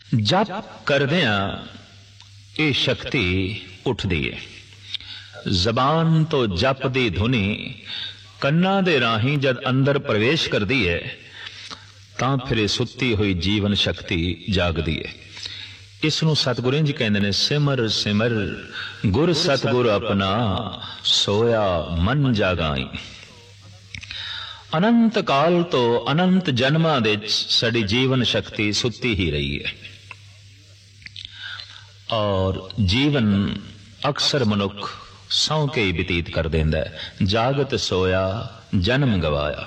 जप करदियां ये शक्ति उठदी है। जबान तो जप दी धुनी कन्ना दे राही जद अंदर प्रवेश करदी है तां फिर सुत्ती हुई जीवन शक्ति जागदी है। इसनूं सतगुरू जी कहंदे ने, सिमर सिमर गुर सतगुर अपना सोया मन जागाई। अनंत काल तो अनंत जन्मां दे साडी जीवन शक्ति सुत्ती ही रही है और जीवन अक्सर मनुख सौ के ही बतीत कर देंदा है। जागत सोया जन्म गवाया।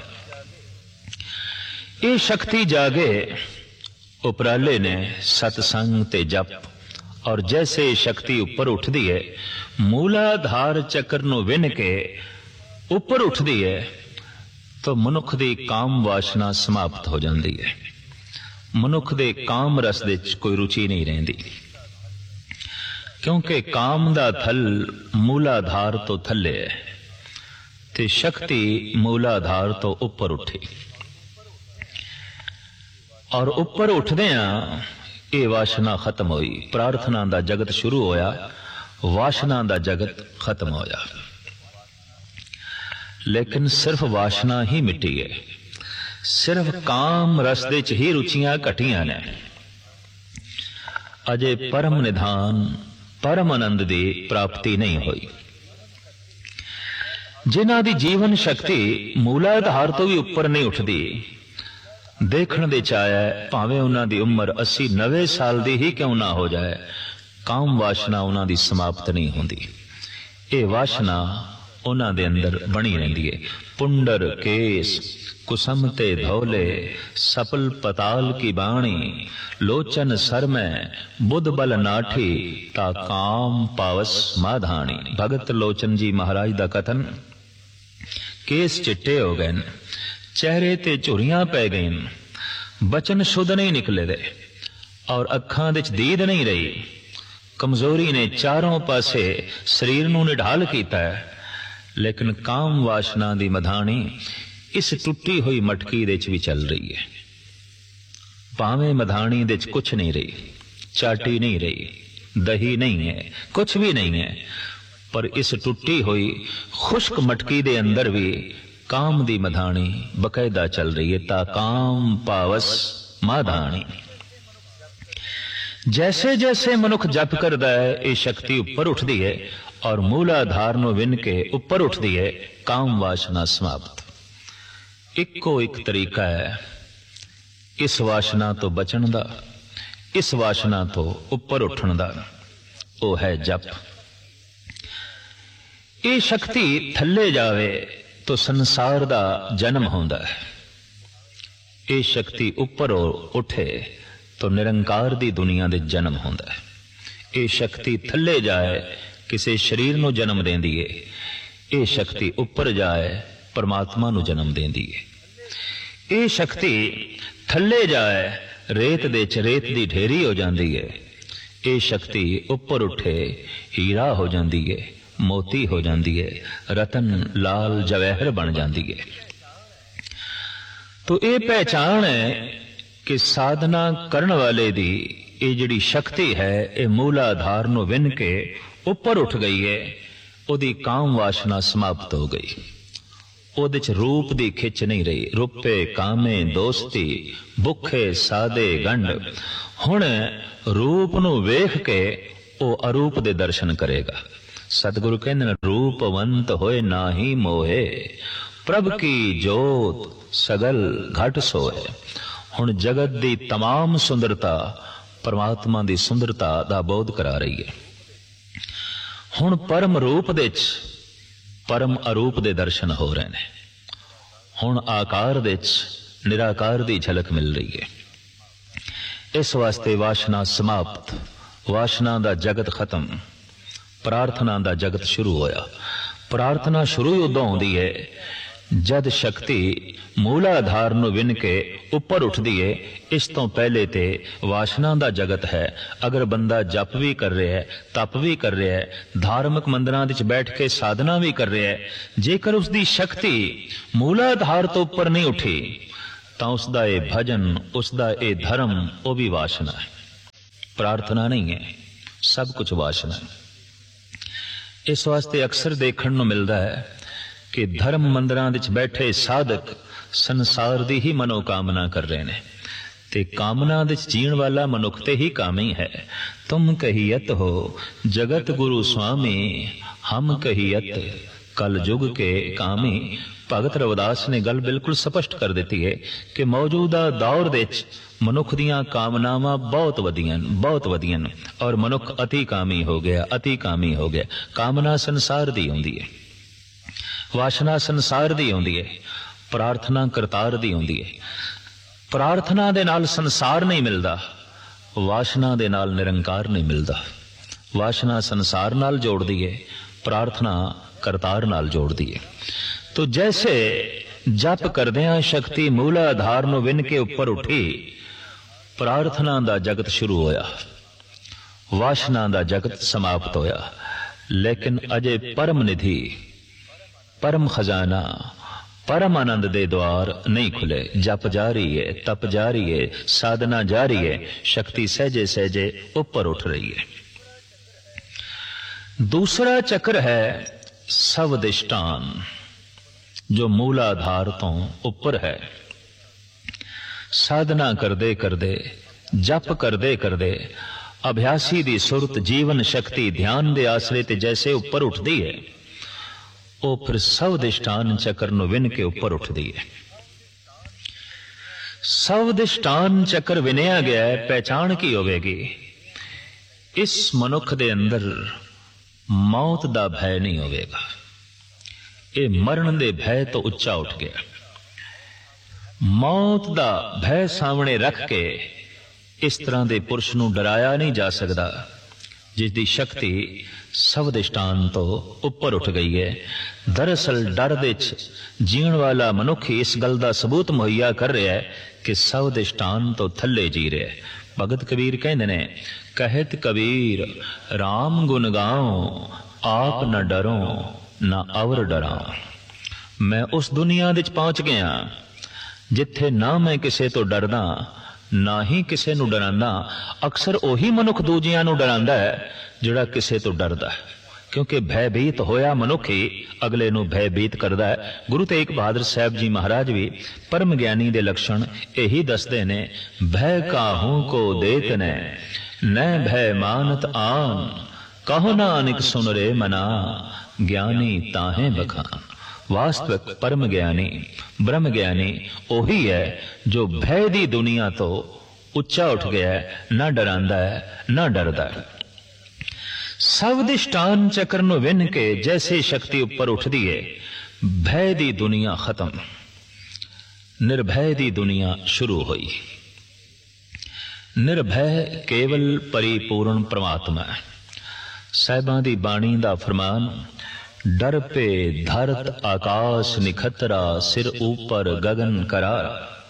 ये शक्ति जागे उपराले ने सतसंग ते जप, और जैसे शक्ति ऊपर उठदी है मूलाधार चक्र नूं विन के ऊपर उठदी है तो मनुख दी काम वासना समाप्त हो जाती है। मनुख दे काम रस दे कोई रुचि नहीं रहिंदी, क्योंकि काम दा थल मूलाधार तो थले है ते शक्ति मूलाधार तो ऊपर उठी। और ऊपर उठदियां ये वासना खत्म हुई। प्रार्थना दा जगत शुरू होया, वासना दा जगत खत्म होया। लेकिन सिर्फ वासना ही मिटी है, सिर्फ काम रस दे च ही रुचियां घटियां ने। अजे परम निधान परम आनंद दी प्राप्ति नहीं हुई। जिन्हां दी जीवन शक्ति मूलाधार तो भी ऊपर नहीं उठदी, देखण दे चाया भावें उन्हां दी उम्र 80-90 साल दी ही क्यों ना हो जाए, काम वासना उन्हां दी समाप्त नहीं होंदी। ये वासना उन्हां दे अंदर बनी रहिंदी है। पुंडर केस कुसमते धौले सपल पताल की बाणी, लोचन सर में बुध बल नाठी ता काम पावस माधानी। भगत लोचन जी महाराज दा कथन। केस चिट्टे हो गए, चेहरे ते झुरियां पै गई, बचन शुद्ध नहीं निकले दे और अखां दे दीद नहीं रही। कमजोरी ने चारों पासे शरीर नूं निढाल कीता है, लेकिन काम वासना दी मधानी इस टुटी हुई मटकी दे च भी चल रही है। भावें मधानी दे च कुछ नहीं रही, चाटी नहीं रही, दही नहीं है, कुछ भी नहीं है, पर इस टुटी हुई खुश्क मटकी दे अंदर भी काम दी मधानी बकायदा चल रही है। ता काम पावस माधानी। जैसे जैसे मनुख जप करदा है ये शक्ति ऊपर उठदी है और मूलाधार नूं विन के ऊपर उठदी है। काम वासना समाप्त। इको एक तरीका है इस वासना तो बचण दा, इस वासना तो ऊपर उठण दा, वो है जप। ये शक्ति थल्ले जावे तो संसार दा जन्म होंदा है। ये शक्ति ऊपर उठे तो निरंकार दी दुनिया दे जन्म होंदा है। ये शक्ति थल्ले जाए किसी शरीर नूं जन्म देंदी है। ये शक्ति ऊपर जाए परमात्मा नूं जन्म देंदी है। ये शक्ति थल्ले जाए रेत दे च रेत दी ढेरी हो जाती है। ये शक्ति ऊपर उठे हीरा हो जाती है, मोती हो जाती है, रतन लाल जवाहर बन जाती है। तो ये पहचान है कि साधना करने वाले दी ये जिहड़ी शक्ति है ये मूलाधार नूं विन के ऊपर उठ गई है। उहदी काम वासना समाप्त हो गई। उहदे च रूप दी खिच नहीं रही। रुपे कामे दोस्ती भुखे सादे गंढ। हुण रूप नूं वेख के वो अरूप दे दर्शन करेगा। सतगुरु कहंदे ने, रूपवंत होए नाही मोहे, प्रभ की जोत सगल घट सोए। हुण जगत दी तमाम सुंदरता परमात्मा दी सुंदरता दा बोध करा रही है। हुण परम रूप दे च परम अरूप दे दर्शन हो रहे हैं। हुण आकार दे च निराकार दी झलक मिल रही है। इस वास्ते वासना समाप्त, वासना दा जगत खत्म, प्रार्थना दा जगत शुरू होया। प्रार्थना शुरू ही उदों होंदी है जद शक्ति मूलाधार नूं विन के ऊपर उठदी है। इस तो पहले ते वासना दा जगत है। अगर बंदा जप भी कर रहा है, तप भी कर रहा है, धार्मिक मंदिरां विच बैठ के साधना भी कर रहा है, जेकर उसकी शक्ति मूलाधार तो ऊपर नहीं उठी तो उसका ये भजन, उसका ये धर्म, वो भी वासना है। प्रार्थना नहीं है, सब कुछ वासना है। इस वास्ते अक्सर देखने को मिलता है कि धर्म मंदिरां विच बैठे साधक संसार दी ही मनोकामना कर रहे ने, ते कामना विच जीण वाला मनुख ते ही कामी है। तुम कहियत हो जगत गुरु स्वामी, हम कहियत कल युग के कामी। भगत रविदास ने गल बिल्कुल स्पष्ट कर दी है कि मौजूदा दौर विच मनुख दियां कामनावां बहुत वधियां और मनुख अति कामी हो गया, अति कामी हो गया। कामना संसार दी होंदी है, वासना संसार दी होंदी है, प्रार्थना करतार दी होंदी है। प्रार्थना दे नाल संसार नहीं मिलता, वासना दे नाल निरंकार नहीं मिलता। वासना संसार नाल जोड़दी है, प्रार्थना करतार नाल जोड़दी है। तो जैसे जप करदियां शक्ति मूल आधार नूं विन के उपर उठी, प्रार्थना दा जगत शुरू होया, वासना दा जगत समाप्त होया। लेकिन अजे परम निधि, परम खजाना, परम आनंद दे द्वार नहीं खुले। जप जारी है, तप जारी है, साधना जारी है, शक्ति सहजे सहजे ऊपर उठ रही है। दूसरा चक्र है सवदिष्टान, जो मूलाधार तो ऊपर है। साधना करदे करदे, जप करदे करदे अभ्यासी दी सुरत, जीवन शक्ति ध्यान दे आसरे ते जैसे ऊपर उठदी है, वो फिर सवदिष्टान चक्र नूं विन के ऊपर उठदी है। सवदिष्टान चक्र विनिया गया है, पहचान की होवेगी? इस मनुख दे अंदर मौत दा भय नहीं होवेगा। ये मरण दे भय तो उच्चा उठ गया। मौत दा भय सामने रख के इस तरह दे पुरुष नूं डराया नहीं जा सकता, जिसकी शक्ति सवदिष्टान तो ऊपर उठ गई है। दरअसल डर दे जीण वाला मनुख ही इस गल का सबूत मुहैया कर रहा है कि सवदिष्टान तो थले जी रहा है। भगत कबीर कहते ने, कहत कबीर राम गुण गाओ, आप न डरो न अवर डरा। मैं उस दुनिया विच पहुंच गया जिथे ना मैं किसे तो डरदा, ना ही किसे नूं डरांदा। अक्सर ओही मनुख दूजियां नूं डरांदा है जिहड़ा किसे तो डरदा है, क्योंकि भयभीत होया मनुख ही अगले नूं भयभीत करदा है। गुरु तेग बहादुर साहब जी महाराज भी परम ज्ञानी दे लक्षण यही दसदे ने, भय काहू को देत ने न भय मानत आन, कहो नानक सुन रे मना, ज्ञानी ताहे बखान। वास्तविक परम ज्ञानी, ब्रह्म ज्ञानी ओही है जो भय दी दुनिया तो उच्चा उठ गया है, ना डरांदा है ना डरदा है। सवदिष्टान चक्र नूं विन के जैसे शक्ति ऊपर उठदी है, भय दी दुनिया खत्म, निर्भय दी दुनिया शुरू हुई। निर्भय केवल परिपूर्ण परमात्मा है। साहिबां दी बाणी दा फरमान, डर पे धरत आकाश निखतरा, सिर ऊपर गगन करारा।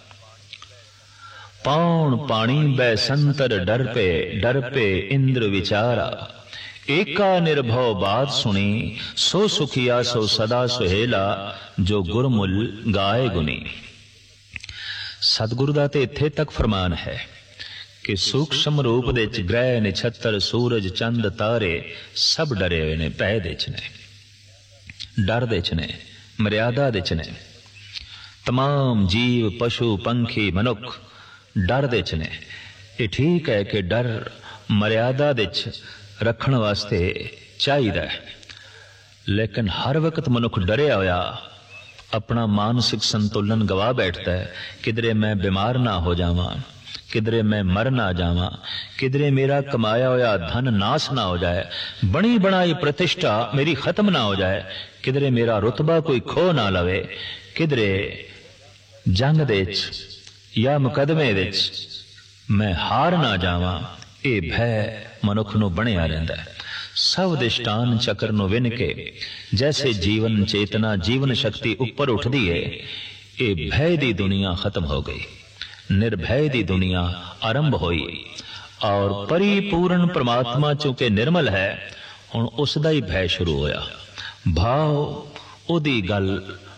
पौन पानी बै संतर डर पे इंद्र विचारा। एका निर्भव बात सुनी, सो सुखिया सो सदा सुहेला, जो गुरमुल गाए गुनी। सतगुरु दा ते इत्थे तक फरमान है कि सूक्ष्म रूप दे च ग्रह निछत्तर सूरज चंद तारे सब डरे हुए ने, भय दे च ने, डर दे च ने, मर्यादा दे च ने। तमाम जीव पशु पंखी मनुख डर दे च ने। ये ठीक है कि डर मर्यादा दे च रखने वास्ते चाहिए, लेकिन हर वक्त मनुख डरिया होया अपना मानसिक संतुलन गवा बैठता है। किधरे मैं बीमार ना हो जावां, किधरे मैं मर ना जावां, किधरे मेरा कमाया होया धन नाश ना हो जाए, बनी बनाई प्रतिष्ठा मेरी खत्म ना हो जाए, किधरे मेरा रुतबा कोई खो ना लवे, किधरे जंग दे या मुकदमे दे मैं हार ना जावां। ये भय मनुख नूं बनिया रहिंदा है। सवदिष्टान चक्र नूं विन के जैसे जीवन चेतना जीवन शक्ति ऊपर उठदी है, ये भय दी दुनिया खत्म हो गई, निर्भय दी दुनिया आरंभ हुई। और परिपूर्ण परमात्मा चूंकि निर्मल है, हुण उसदा ही भय शुरू होया। भाव ओदी गल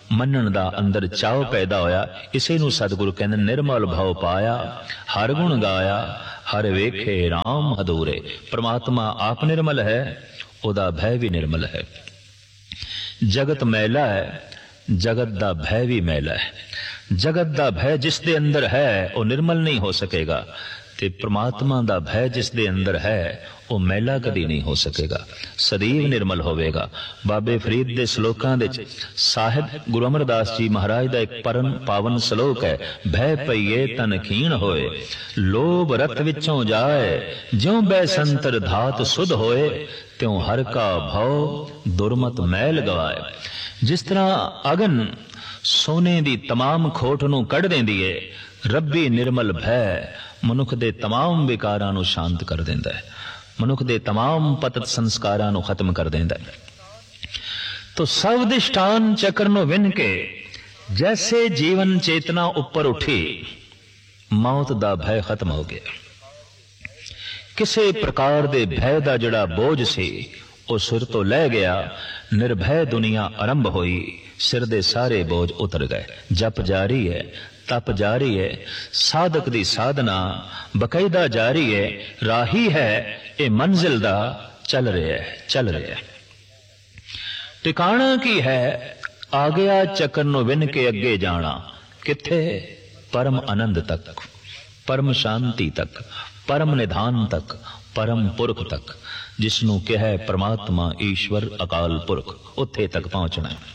ਮੰਨਣ ਦਾ ਅੰਦਰ ਚਾਅ ਪੈਦਾ ਹੋਇਆ। ਇਸੇ ਨੂੰ ਸਤਿਗੁਰੂ ਕਹਿੰਦੇ ਨਿਰਮਲ ਭਉ ਪਾਇਆ, ਹਰ ਗੁਣ ਗਾਇਆ, ਹਰ ਵੇਖੇ ਰਾਮ ਹਦੂਰੇ। परमात्मा आप निर्मल है, ਉਹਦਾ ਭੈ ਵੀ ਨਿਰਮਲ ਹੈ। ਜਗਤ ਮੈਲਾ ਹੈ, ਜਗਤ ਦਾ ਭੈ ਵੀ ਮੈਲਾ ਹੈ। ਜਗਤ ਦਾ ਭੈ ਜਿਸ ਦੇ ਅੰਦਰ ਹੈ ਉਹ ਨਿਰਮਲ ਨਹੀਂ ਹੋ ਸਕੇਗਾ, ਤੇ ਪ੍ਰਮਾਤਮਾ ਦਾ ਭੈ ਜਿਸ ਦੇ ਅੰਦਰ ਹੈ ਉਹ ਮੈਲਾ ਕਦੀ ਨਹੀਂ ਹੋ ਸਕੇਗਾ, ਸਦੀਵ ਨਿਰਮਲ ਹੋਵੇਗਾ। ਬਾਬੇ ਫਰੀਦ ਦੇ ਸ਼ਲੋਕਾਂ ਵਿੱਚ ਸਾਹਿਬ ਗੁਰੂ ਅਮਰਦਾਸ ਜੀ ਮਹਾਰਾਜ ਦਾ ਇੱਕ ਪਰਮ ਪਾਵਨ ਸ਼ਲੋਕ ਹੈ, ਭੈ ਪਈਏ ਤਨ ਖੀਣ ਹੋਏ, ਲੋਭ ਰਤ ਵਿੱਚੋਂ ਜਾਏ, ਜਿਉ ਬੈ ਸੰਤਰ ਧਾਤ ਸੁਧ ਹੋਏ, ਤਿਉ ਹਰ ਕਾ ਭਉ ਦੁਰਮਤ ਮੈਲ ਗਵਾਏ। ਜਿਸ ਤਰ੍ਹਾਂ ਅਗਨ ਸੋਨੇ ਦੀ ਤਮਾਮ ਖੋਟ ਨੂੰ ਕੱਢ ਦਿੰਦੀ ਏ, ਰੱਬੀ ਨਿਰਮਲ ਭੈ ਮਨੁੱਖ ਦੇ ਤਮਾਮ ਵਿਕਾਰਾਂ ਨੂੰ ਸ਼ਾਂਤ ਕਰ ਦਿੰਦਾ ਹੈ, ਮਨੁੱਖ ਦੇ ਤਮਾਮ ਪਤਿਤ ਸੰਸਕਾਰਾਂ ਨੂੰ ਖਤਮ ਕਰ ਦਿੰਦਾ ਹੈ। ਤੋ ਸਭ ਦਿਸ਼ਟਾਨ ਚੱਕਰ ਨੂੰ ਵਿੰਨ ਕੇ ਜੈਸੇ ਜੀਵਨ ਚੇਤਨਾ ਉੱਪਰ ਉੱਠੀ, ਮੌਤ ਦਾ ਭੈ ਖਤਮ ਹੋ ਗਿਆ। ਕਿਸੇ ਪ੍ਰਕਾਰ ਦੇ ਭੈ ਦਾ ਜਿਹੜਾ ਬੋਝ ਸੀ ਉਹ ਸਿਰ ਤੋਂ ਲੈ ਗਿਆ, ਨਿਰਭੈ ਦੁਨੀਆ ਆਰੰਭ ਹੋਈ, ਸਿਰ ਦੇ ਸਾਰੇ ਬੋਝ ਉਤਰ ਗਏ। ਜਪ ਜਾਰੀ ਹੈ, ਤਪ ਜਾਰੀ ਹੈ, ਸਾਧਕ ਦੀ ਸਾਧਨਾ ਬਕਾਇਦਾ ਜਾਰੀ ਹੈ, ਰਾਹੀ ਹੈ ਇਹ ਮੰਜ਼ਿਲ ਦਾ ਚੱਲ ਰਿਹਾ ਹੈ, ਚੱਲ ਰਿਹਾ। ਟਿਕਾਣਾ ਕੀ ਹੈ? ਆ ਗਿਆ ਚੱਕਰ ਨੂੰ ਵਿੰਨ ਕੇ ਅੱਗੇ ਜਾਣਾ। ਕਿੱਥੇ? ਪਰਮ ਆਨੰਦ ਤੱਕ, ਪਰਮ ਸ਼ਾਂਤੀ ਤੱਕ, ਪਰਮ ਨਿਧਾਨ ਤੱਕ, ਪਰਮ ਪੁਰਖ ਤੱਕ, ਜਿਸ ਨੂੰ ਕਿਹਾ ਪ੍ਰਮਾਤਮਾ ਈਸ਼ਵਰ ਅਕਾਲ ਪੁਰਖ, ਉੱਥੇ ਤੱਕ ਪਹੁੰਚਣਾ ਹੈ।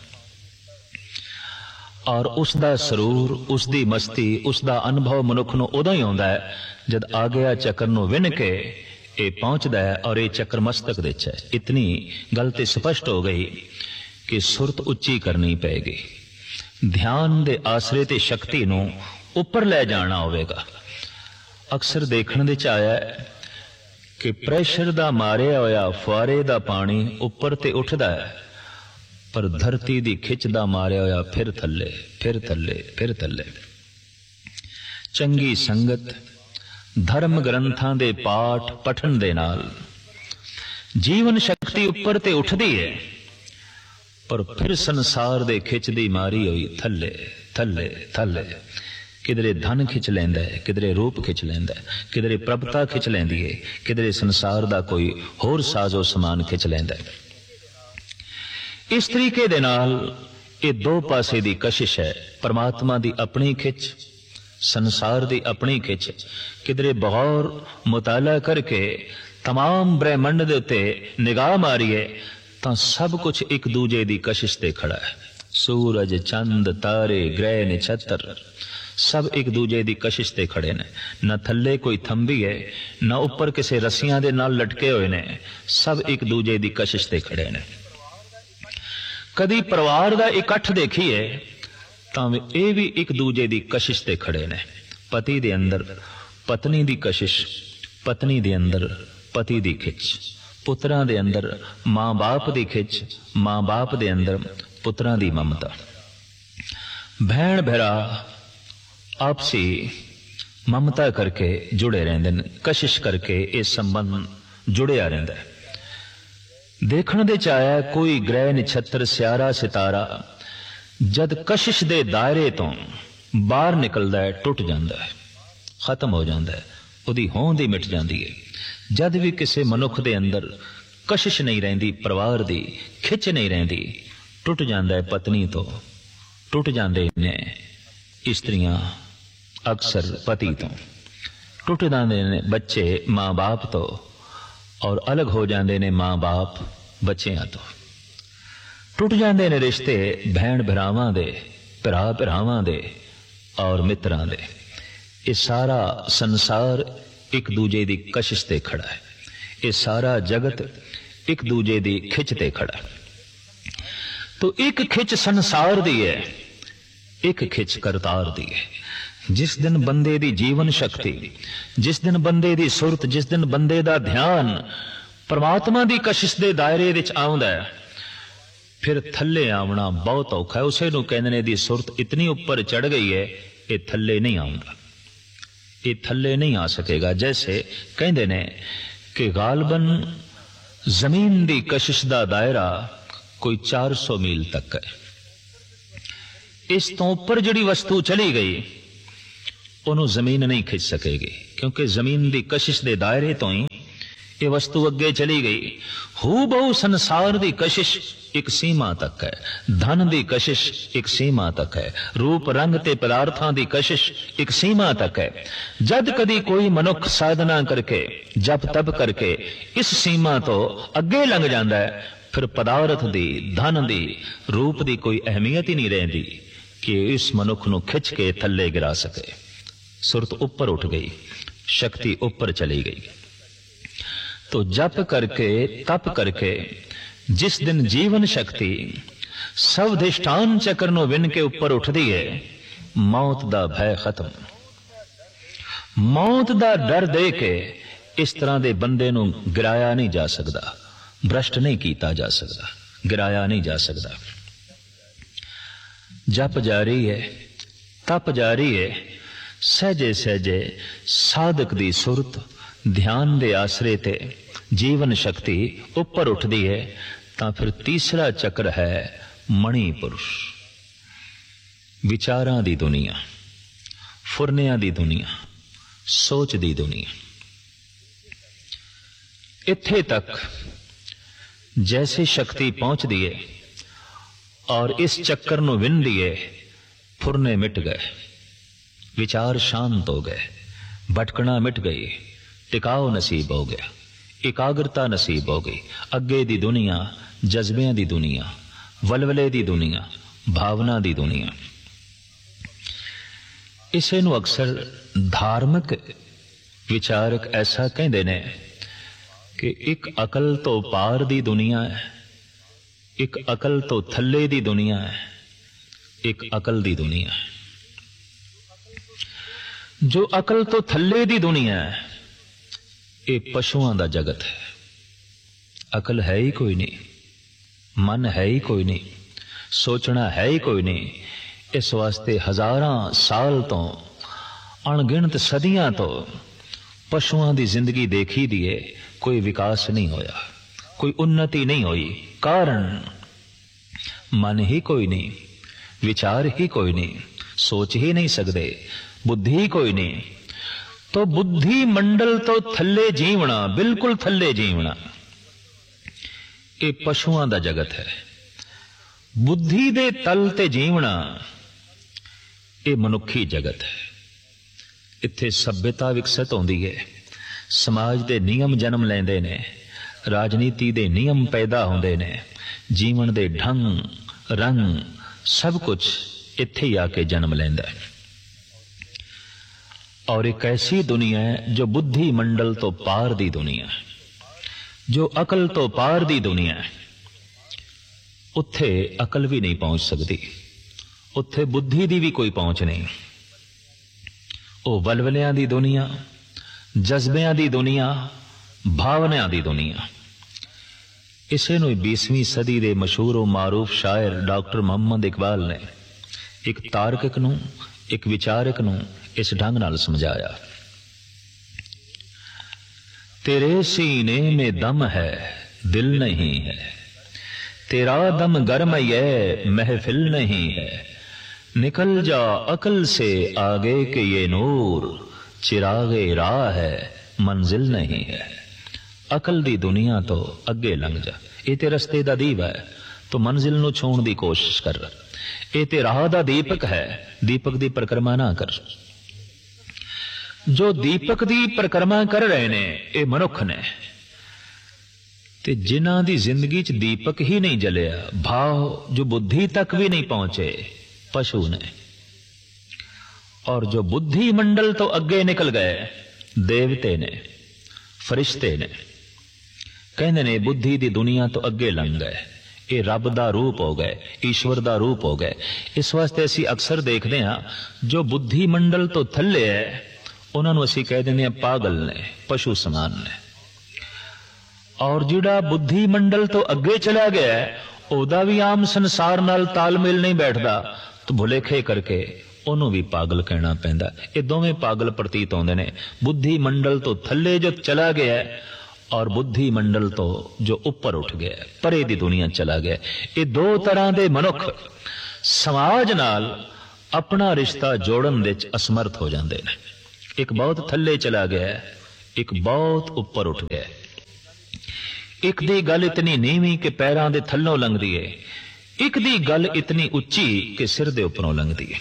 ਔਰ ਉਸ ਦਾ ਸਰੂਰ, ਉਸ ਦੀ ਮਸਤੀ, ਉਸ ਦਾ ਅਨੁਭਵ ਮਨੁੱਖ ਨੂੰ ਉਦੋਂ ਹੀ ਆਉਂਦਾ ਹੈ ਜਦ ਆ ਗਿਆ ਚੱਕਰ ਨੂੰ ਵਿੰਨ ਕੇ ਇਹ ਪਹੁੰਚਦਾ ਹੈ, ਔਰ ਇਹ ਚੱਕਰ ਮਸਤਕ ਵਿੱਚ ਹੈ। ਇਤਨੀ ਗੱਲ ਤੇ ਸਪਸ਼ਟ ਹੋ ਗਈ ਕਿ ਸੁਰਤ ਉੱਚੀ ਕਰਨੀ ਪਏਗੀ, ਧਿਆਨ ਦੇ ਆਸਰੇ ਤੇ ਸ਼ਕਤੀ ਨੂੰ ਉੱਪਰ ਲੈ ਜਾਣਾ ਹੋਵੇਗਾ। ਅਕਸਰ ਦੇਖਣ ਵਿੱਚ ਆਇਆ ਕਿ ਪ੍ਰੈਸ਼ਰ ਦਾ ਮਾਰਿਆ ਹੋਇਆ ਫੁਆਰੇ ਦਾ ਪਾਣੀ ਉੱਪਰ ਤੇ ਉੱਠਦਾ ਹੈ, ਪਰ ਧਰਤੀ ਦੀ ਖਿੱਚ ਦਾ ਮਾਰਿਆ ਹੋਇਆ ਫਿਰ ਥੱਲੇ, ਫਿਰ ਥੱਲੇ, ਫਿਰ ਥੱਲੇ। ਚੰਗੀ ਸੰਗਤ, ਧਰਮ ਗ੍ਰੰਥਾਂ ਦੇ ਪਾਠ ਪਠਨ ਦੇ ਨਾਲ ਜੀਵਨ ਸ਼ਕਤੀ ਉੱਪਰ ਤੇ ਉੱਠਦੀ ਹੈ, ਪਰ ਫਿਰ ਸੰਸਾਰ ਦੇ ਖਿੱਚ ਦੀ ਮਾਰੀ ਹੋਈ ਥੱਲੇ, ਥੱਲੇ, ਥੱਲੇ। ਕਿਧਰੇ ਧਨ ਖਿੱਚ ਲੈਂਦਾ ਹੈ, ਕਿਧਰੇ ਰੂਪ ਖਿੱਚ ਲੈਂਦਾ ਹੈ, ਕਿਧਰੇ ਪ੍ਰਭਤਾ ਖਿੱਚ ਲੈਂਦੀ ਹੈ, ਕਿਧਰੇ ਸੰਸਾਰ ਦਾ ਕੋਈ ਹੋਰ ਸਾਜ਼ੋ ਸਮਾਨ ਖਿੱਚ ਲੈਂਦਾ ਹੈ। ਇਸ ਤਰੀਕੇ ਦੇ ਨਾਲ ਇਹ ਦੋ ਪਾਸੇ ਦੀ ਕਸ਼ਿਸ਼ ਹੈ, ਪਰਮਾਤਮਾ ਦੀ ਆਪਣੀ ਖਿੱਚ, ਸੰਸਾਰ ਦੀ ਆਪਣੀ ਖਿੱਚ। ਕਿਧਰੇ ਬਗੌਰ ਮੁਤਾਲਾ ਕਰਕੇ तमाम ब्रह्मंड ਦੇ ਉੱਤੇ ਨਿਗਾਹ ਮਾਰੀਏ ਤਾਂ ਸਭ ਕੁਝ ਇੱਕ ਦੂਜੇ ਦੀ ਕਸ਼ਿਸ਼ ਤੇ ਖੜਾ ਹੈ। ਸੂਰਜ, ਚੰਦ, ਤਾਰੇ, ਗ੍ਰਹਿ, ਨਛੱਤਰ सब एक दूजे की कशिश ते खड़े ने। न थले कोई थंबी है, न ऊपर किसी रस्सियां दे नाल लटके हुए ने, सब एक दूजे की कशिश ते खड़े ने। कदी परिवार का इकट्ठ देखिए तां ये भी एक दूजे की कशिश ते खड़े ने। पति दे अंदर पत्नी की कशिश, पत्नी दे अंदर पति की खिच, पुत्रां दे अंदर मां बाप की खिच, मां बाप दे अंदर पुत्रां की ममता। भैण भरा आपसी ममता करके जुड़े रहंदे ने, कशिश करके ये संबंध जुड़िया रहिंदा है। देखण दे च आया कोई ग्रह नक्षत्र सियारा सितारा जद कशिश दे दायरे तो बाहर निकलदा है, टुट जांदा है, खत्म हो जांदा है, उहदी होंद ही मिट जांदी है। जद भी किसी मनुख दे अंदर कशिश नहीं रहिंदी, परिवार दी खिच नहीं रहिंदी, टुट जांदा है पत्नी तो, टुट जांदे ने इस्त्रियां अक्सर पति तो, टुट जाते ने बच्चे माँ बाप तो, और अलग हो जाते ने माँ बाप बच्चियां तो। टुट जाते ने रिश्ते भैण भरावां दे, भरा भरावां दे और मित्रां दे। ये सारा संसार एक दूजे की कशिश ते खड़ा है, ये सारा जगत एक दूजे की खिच ते खड़ा है। तो एक खिच संसार दी है, एक खिच करतार दी है। जिस दिन बंदे दी जीवन शक्ति, जिस दिन बंदे दी सुरत, जिस दिन बंदे दा ध्यान परमात्मा दी कशिश दे दायरे विच आउंदा है, फिर थल्ले आवना बहुत औखा है। उसे नूं कहंदे ने दी सुरत इतनी ऊपर चढ़ गई है, ये थल्ले नहीं आउंदा, ये थल्ले नहीं आ सकेगा। जैसे कहंदे ने कि गालबन जमीन दी कशिश दा दायरा कोई 400 मील तक है। इस तो ऊपर जिहड़ी वस्तु चली गई ਉਹਨੂੰ ਜ਼ਮੀਨ नहीं खिंच सकेगी, क्योंकि जमीन की कशिश के दायरे तो ही ये वस्तु अगे चली गई। हू बहु संसार की कशिश एक सीमा तक है, धन की कशिश एक सीमा तक है, रूप रंग ते पदार्थां की कशिश एक सीमा तक है। जद कदी कोई मनुख साधना करके जप तप करके इस सीमा तो अगे लंघ जाता है, फिर पदार्थ दी, धन दी, रूप की कोई अहमियत ही नहीं रहिंदी कि इस मनुख नूं खिंच के थल्ले गिरा सके। सुरत ऊपर उठ गई, शक्ति ऊपर चली गई। तो जप करके तप करके जिस दिन जीवन शक्ति सवधिष्ठान चक्र नूं विन के ऊपर उठदी है, मौत दा भय खत्म। मौत दा डर दे के इस तरह दे बंदे नूं गिराया नहीं जा सकता, भ्रष्ट नहीं किया जा सकता, गिराया नहीं जा सकता। जप जारी है, तप जारी है, सहजे सहजे साधक दी सुरत ध्यान दे आसरे ते जीवन शक्ति ऊपर उठदी है। तां फिर तीसरा चक्र है मणिपुरुष, विचारां दी दुनिया, फुरनियां दी दुनिया, सोच दी दुनिया। इत्थे तक जैसे शक्ति पहुंचदी है और इस चक्कर नूं विंदी है, फुरने मिट गए, विचार शांत हो गए, भटकना मिट गई, टिकाव नसीब हो गया, एकाग्रता नसीब हो गई। अगे दी दुनिया जज्बियां दी दुनिया, वलवले दी दुनिया, भावना दी दुनिया। इसे नूं अक्सर धार्मिक विचारक ऐसा कहते ने कि एक अकल तो पार दी दुनिया है, एक अकल तो थल्ले दी दुनिया है, एक अकल दी दुनिया है। जो अकल तो थल्ले दी दुनिया है, ये पशुओं का जगत है। अकल है ही कोई नहीं, मन है ही कोई नहीं, सोचना है ही कोई नहीं। इस वास्ते हजारां साल तो, अणगिणत सदियां तो पशुओं की जिंदगी देखी दी है, कोई विकास नहीं होया, कोई उन्नति नहीं हुई। कारण मन ही कोई नहीं, विचार ही कोई नहीं, सोच ही नहीं सकते, बुद्धि कोई नहीं। तो बुद्धि मंडल तो थल्ले जीवना, बिल्कुल थल्ले जीवना, ये पशुओं का जगत है। बुद्धि दे तल ते जीवना, ये मनुखी जगत है। इत्थे सभ्यता विकसित होंदी है, समाज दे नियम जन्म लेंदे ने, राजनीति दे नियम पैदा होंदे ने, जीवन दे ढंग रंग सब कुछ इत्थे ही आके जन्म लेंदा है। और एक ऐसी दुनिया है जो बुद्धि मंडल तो पार दी दुनिया है, जो अकल तो पार दी दुनिया है। उत्थे अकल भी नहीं पहुंच सकती, उत्थे बुद्धि दी भी कोई पहुंच नहीं। वो वलवलियां दी दुनिया, जज्बियां दी दुनिया, भावनाओं दी दुनिया। इसे नूं 20वीं सदी दे मशहूर मारूफ शायर डॉक्टर मोहम्मद इकबाल ने एक तार्किक नूं, एक विचारक नूं इस ढंग नाल समझाया। तेरे सीने में दम है, दिल नहीं है, तेरा दम गर्म ये महफिल नहीं है। निकल जा अकल से आगे के ये नूर, चिरागे राह है मंजिल नहीं है। अकल दी दुनिया तो अगे लंघ जा, ये ते रस्ते दा दीप है, तो मंजिल नूं छूण दी कोशिश कर। ये ते राह दा दीपक है, दीपक दी परिक्रमा ना कर। जो दीपक दी परिक्रमा कर रहे ने ये मनुख ने, ते जिन्हां दी जिंदगी च दीपक ही नहीं जलिया, भाव जो बुद्धि तक भी नहीं पहुंचे, पशु ने। और जो बुद्धि मंडल तो अगे निकल गए, देवते ने, फरिश्ते ने, कहते ने बुद्धि दी दुनिया तो अगे लंघ गए, ये रब दा रूप हो गए, ईश्वर दा रूप हो गए। इस वास्ते असी अक्सर देखते हैं जो बुद्धि मंडल तो थल्ले है, उन्होंने असी कह देंगे पागल ने, पशु समान ने। और जिहड़ा बुद्धि मंडल तो अगे चला गया है, ओदा भी आम संसार नाल तालमेल नहीं बैठता, तो भुलेखे करके उन्होंने भी पागल कहना पैंदा। ये दोवें पागल प्रतीत होंदे ने। बुद्धि मंडल तो थल्ले जो चला गया है और बुद्धि मंडल तो जो ऊपर उठ गया, परे दी दुनिया चला गया। ये दो तरह दे मनुख समाज नाल अपना रिश्ता जोड़न विच असमर्थ हो जाते हैं। एक बहुत थल्ले चला गया, एक बहुत उपर उठ गया। एक दी गल इतनी नीवी कि पैरां दे थल्लों लंघदी है, एक दी गल इतनी उच्ची कि सिर दे उपरों लंघदी है।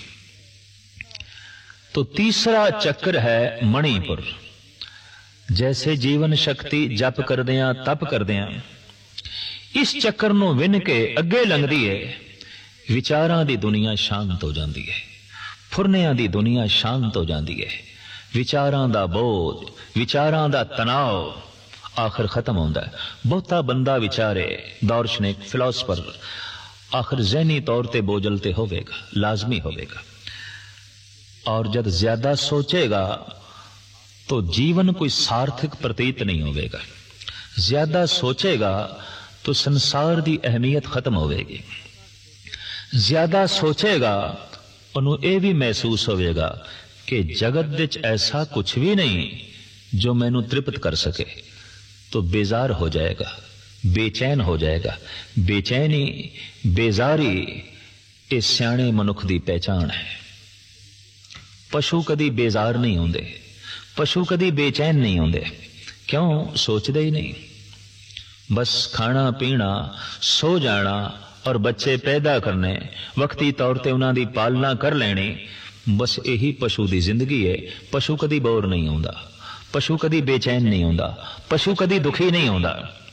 तो तीसरा चक्र है मणिपुर। जैसे जीवन शक्ति जप करदियां तप करदियां इस चक्कर नूं विन के अगे लंघदी है, विचारां दी दुनिया शांत हो जाती है, फुरनियां दी दुनिया शांत हो जाती है, विचारां दा बोझ, विचारां दा तनाव आखिर खत्म होंदा है। बहुता बंदा विचारे, दार्शनिक फिलोसफर आखिर जहनी तौर ते बोझल ते होवेगा, लाजमी होवेगा। और जब ज्यादा सोचेगा तो जीवन कोई सार्थक प्रतीत नहीं होवेगा। ज्यादा सोचेगा तो संसार की अहमियत खत्म होवेगी। ज्यादा सोचेगा उन्होंने यह भी महसूस होवेगा कि जगत विच ऐसा कुछ भी नहीं जो मैनू तृप्त कर सके, तो बेजार हो जाएगा, बेचैन हो जाएगा। बेचैनी, बेजारी ये सियाणे मनुख की पहचान है। पशु कदी बेजार नहीं होंदे, पशु कदी बेचैन नहीं होंदे। क्यों? सोचते ही नहीं। बस खाना पीना, सो जाना और बच्चे पैदा करने, वक्ती तौर पर उन्हों की पालना कर लेनी, बस यही पशु की जिंदगी है। पशु कदी बोर नहीं होंदा, पशु कदी बेचैन नहीं होंदा, पशु कदी दुखी नहीं होंदा।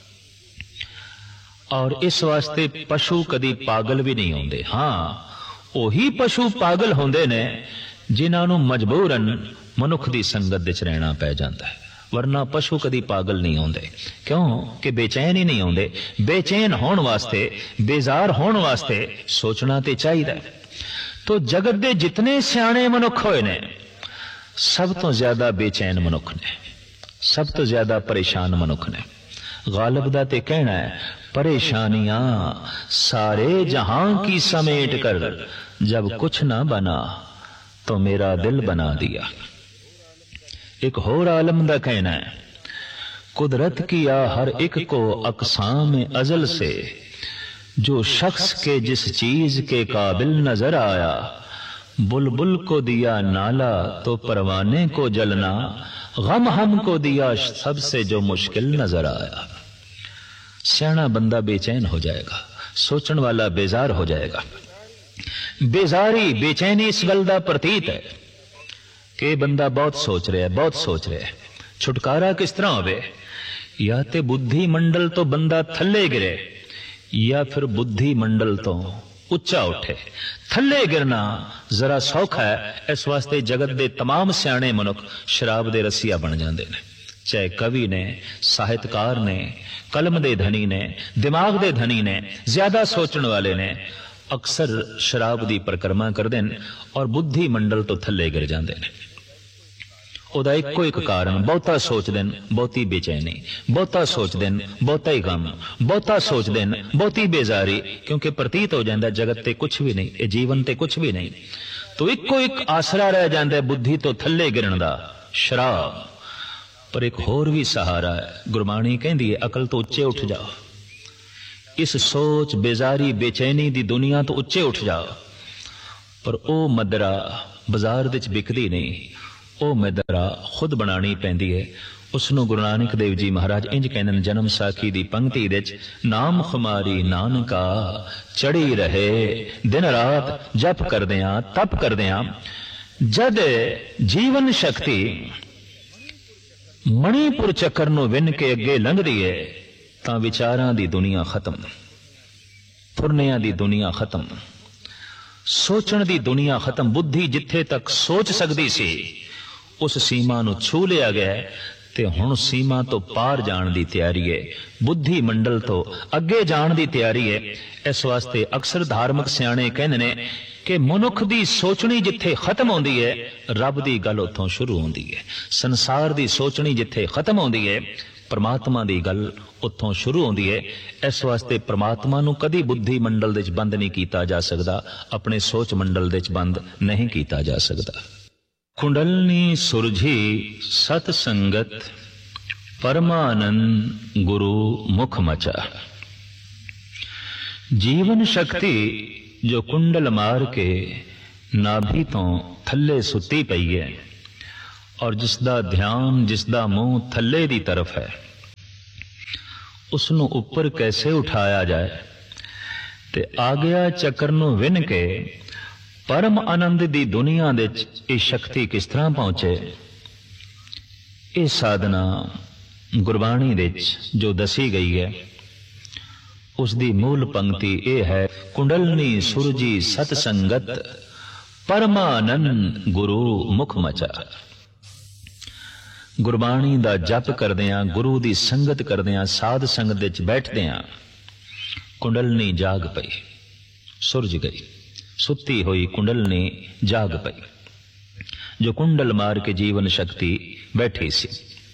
और इस वास्ते पशु कदी पागल भी नहीं होंदे। हाँ, वही पशु पागल होंदे ने जिन्होंने मजबूरन मनुख की संगत विच रहना पै जाता है, वरना पशु कदी पागल नहीं होंदे। क्यों कि बेचैन ही नहीं होंदे। बेचैन होने वास्ते, बेजार होने वास्ते सोचना ते चाहिए। तो जगत दे जितने सियाणे मनुख होए ने, सब तो ज्यादा बेचैन मनुख ने, सब तो ज्यादा परेशान मनुख ने। गालिब दा ते कहना है, परेशानियां सारे जहां की समेट कर, जब कुछ ना बना तो मेरा दिल बना दिया। एक होर आलम दा कहना है, कुदरत किया हर एक को अकसाम अजल से, जो शख्स के जिस चीज के काबिल नजर आया, बुलबुल को दिया नाला तो परवाने को जलना, गम हमको दिया सबसे जो मुश्किल नजर आया। सियाना बंदा बेचैन हो जाएगा, सोचने वाला बेजार हो जाएगा। बेजारी, बेचैनी इस गल दा प्रतीत है कि बंदा बहुत सोच रहा है, बहुत सोच रहा है। छुटकारा किस तरह होवे? या ते बुद्धि मंडल तो बंदा थल्ले गिरे, या फिर बुद्धि मंडल तो उच्चा उठे। थल्ले गिरना जरा सौखा है, इस वास्ते जगत दे तमाम सियाणे मनुख शराब दे रसिया बन जाते हैं। चाहे कवि ने, साहित्यकार ने, कलम दे धनी ने, दिमाग दे धनी ने, ज्यादा सोचने वाले ने, अक्सर शराब की परिक्रमा करते हैं और बुद्धि मंडल तो थल्ले गिर जाते हैं। उहदा इक्को एक कारण, बहुता सोचते हैं, बहुती बेचैनी, बहुता सोचते हैं, बहुता ही गम, बहुता सोचते हैं, बहुती बेजारी। क्योंकि प्रतीत हो जाता जगत ते कुछ भी नहीं, ये जीवन ते कुछ भी नहीं। तो इक्को एक आसरा रह जाता है बुद्धि तो थल्ले गिरन दा, शराब। पर एक होर भी सहारा है। गुरबाणी कहती है, अकल तो उच्चे उठ जाओ, इस सोच, बेजारी, बेचैनी दी दुनिया तो उच्चे उठ जाओ। पर ओ मदरा बाजार विच बिकदी नहीं, ओ मदरा खुद बनानी पैंदी है। उसनों गुरु नानक देव जी महाराज इंज कहंदे जन्म साखी दी पंक्ति विच, नाम खुमारी नानका चढ़ी रहे, दिन रात जप करदियां तप करदियां। जद जीवन शक्ति मणिपुर चक्कर नूं विन के अगे लंघदी है, तां विचारां दी दुनिया खत्म, फुरनियां दी दुनिया खत्म, सोचण दी दुनिया खत्म। बुद्धि जिथे तक सोच सकती सी उस सीमा नूं छू लिया गया ते हुण सीमा तो पार जाण दी तैयारी है, बुद्धि मंडल तो अगे जाण दी तैयारी है। इस वास्ते अक्सर धार्मिक सियाणे कहंदे ने कि मनुख दी सोचनी जिथे खत्म होंदी है, रब दी गल उत्थों शुरू होंदी है। संसार दी सोचनी जिथे खत्म होंदी है, परमात्मा दी गल उत्थों शुरू होंदी है। इस वास्ते परमात्मा नूं कदी बुद्धि मंडल दे विच बंद नहीं कीता जा सकदा, अपने सोच मंडल दे विच बंद नहीं कीता जा सकदा। कुंडलनी सुरझी सत संगत, परमानंद गुरु मुख मचा। जीवन शक्ति जो कुंडल मार के नाभि तो थल्ले सुती पई है और जिसदा ध्यान जिसदा मुंह थल्ले दी तरफ है उसनों उपर कैसे उठाया जाए ते आ गया चक्कर नूं विन के परम आनंद दी दुनिया दे ये शक्ति किस तरह पहुंचे। ये साधना गुरबाणी दे जो दसी गई है उसकी मूल पंक्ति ये है, कुंडलनी सुरजी सतसंगत परमानंद गुरु मुख मचा। गुरबाणी दा जप करदियां गुरु दी संगत करदियां साध संगत विच बैठदियां कुंडलनी जाग पई, सुरज गई, सुती हुई कुंडलनी जाग पई। जो कुंडल मार के जीवन शक्ति बैठी सी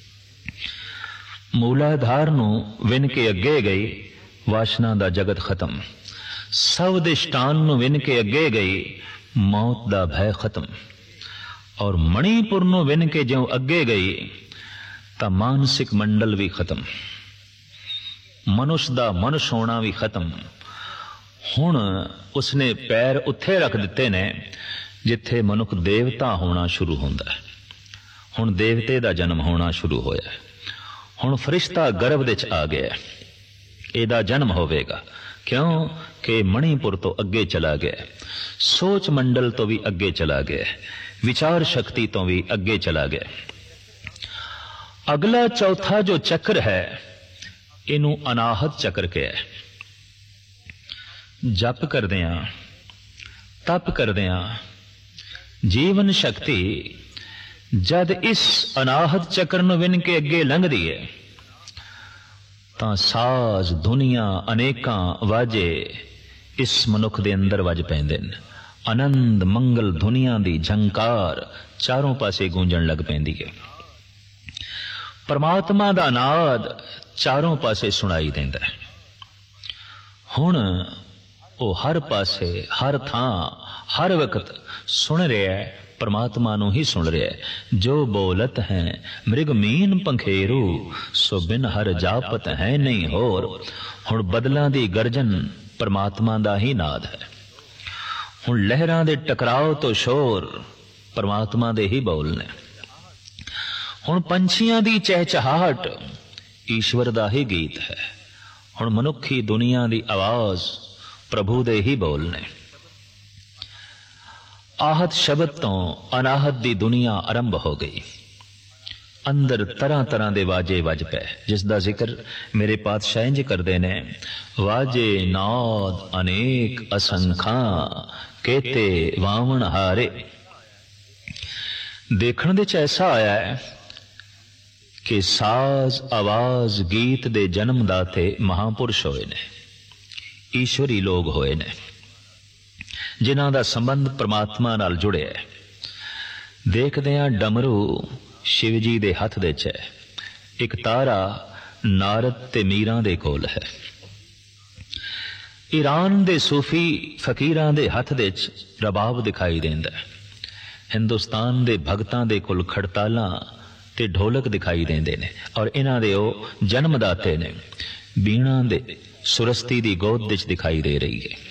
मूलाधार नूं विन के अगे गई, वासना दा जगत खत्म, सब दिष्टान नूं विन के अगे गई, मौत दा भय खत्म। और मणिपुर नूं विन के ज्यों अगे गई तां मानसिक मंडल भी खत्म, मनुष्य दा मनुष्य होना भी खत्म। हुण उसने पैर उत्थे रख दिते ने जिथे मनुख देवता होना शुरू होंदा है। हुण देवते दा जन्म होना शुरू होया, हुण फरिश्ता गर्भ विच आ गया, एदा जन्म होवेगा। क्यों कि मणिपुर तो अगे चला गया, सोच मंडल तो भी अगे चला गया, विचार शक्ति तो भी अगे चला गया। अगला चौथा जो चक्र है इनू अनाहत चक्र के है। जप करदियां तप करदियां जीवन शक्ति जद इस अनाहत चक्र नूं विन के अगे लंघदी है तां साज दुनिया अनेकां वाजे इस मनुख दे अंदर वज पैंदे ने। आनंद मंगल दुनिया दी झंकार चारों पासे गूंजण लग पैंदी है। परमात्मा दा नाद चारों पासे सुनाई देंदा है। हुण वो हर पासे हर थां हर वक्त सुन रहा है, परमात्मा नूं ही सुन रहा है। जो बोलत है मृग मीन पंखेरू सो बिन हर जापत है नहीं होर। हुण बदलां दी गर्जन परमात्मा दा ही नाद है। हुण लहरां दे टकराव तो शोर परमात्मा दे ही बोल ने। हुण पंछियां दी चहचहाट ईश्वर दा ही गीत है। हुण मनुखी दुनिया दी आवाज प्रभु दे ही बोल ने। आहत शब्द तो अनाहत दी दुनिया आरंभ हो गई। अंदर तरह तरह दे वाजे वज पे, जिसदा जिक्र मेरे पातशाह इंज करदे ने, वाजे नाद अनेक असंखा केते वावण हारे। देखण दे च ऐसा आया है कि साज आवाज गीत दे जन्मदाते महापुरुष होए ने, ईश्वरी लोग होए ने, जिन्हां दा संबंध परमात्मा नाल जुड़े है। देखदे हां डमरू शिव जी दे हथ दे च है, एक तारा नारद ते मीरां दे कोल है। ईरान दे सूफी फकीरां दे हथ दे च रबाब दिखाई देंदा है। हिंदुस्तान दे भगतां दे कोल खड़तालां ते ढोलक दिखाई देंदे ने। और इन्हां दे ओ जन्मदाते ने। बीणा दे सुरस्ती दी गोद विच दिखाई दे रही है।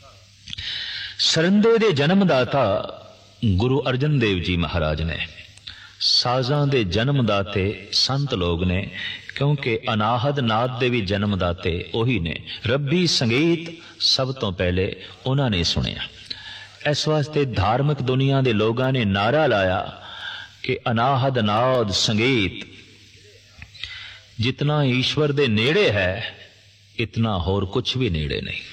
सरंदे दे जन्मदाता गुरु अर्जन देव जी महाराज ने। साजां दे जन्मदाते संत लोग ने, क्योंकि अनाहद नाद दे भी जन्मदाते ओही ने। रब्बी संगीत सब तो पहले उन्होंने सुनिया। इस वास्ते धार्मिक दुनिया दे लोगां ने नारा लाया कि अनाहद नाद संगीत जितना ईश्वर दे नेड़े है इतना होर कुछ भी नेड़े नहीं।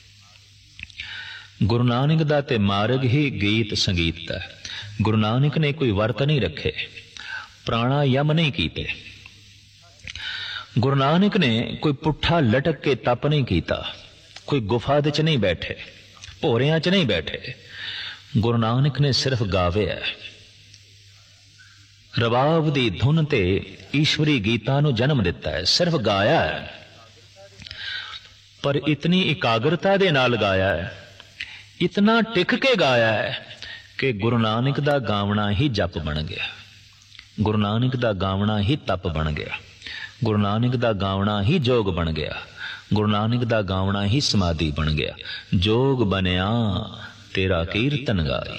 गुरु नानक दा ते मार्ग ही गीत संगीत दा। गुरु नानक ने कोई वर्त नहीं रखे, प्राणायाम नहीं कीते। गुरु नानक ने कोई पुट्ठा लटक के तप नहीं कीता, कोई गुफा दे च नहीं बैठे, भोरियां च नहीं बैठे। गुरु नानक ने सिर्फ गावे है। रबाब दी धुन ते ईश्वरी गीतां नूं जन्म दिता है, सिर्फ गाया है। पर इतनी एकाग्रता दे नाल गाया है, इतना टिक के गाया है कि गुरु नानक दा गावना ही जप बन गया, गुरु नानक दा गावना ही तप बन गया, गुरु नानक दा गावना ही जोग बन गया, गुरु नानक दा गावना ही समाधि बन गया। जोग बनिया तेरा कीर्तन गाई।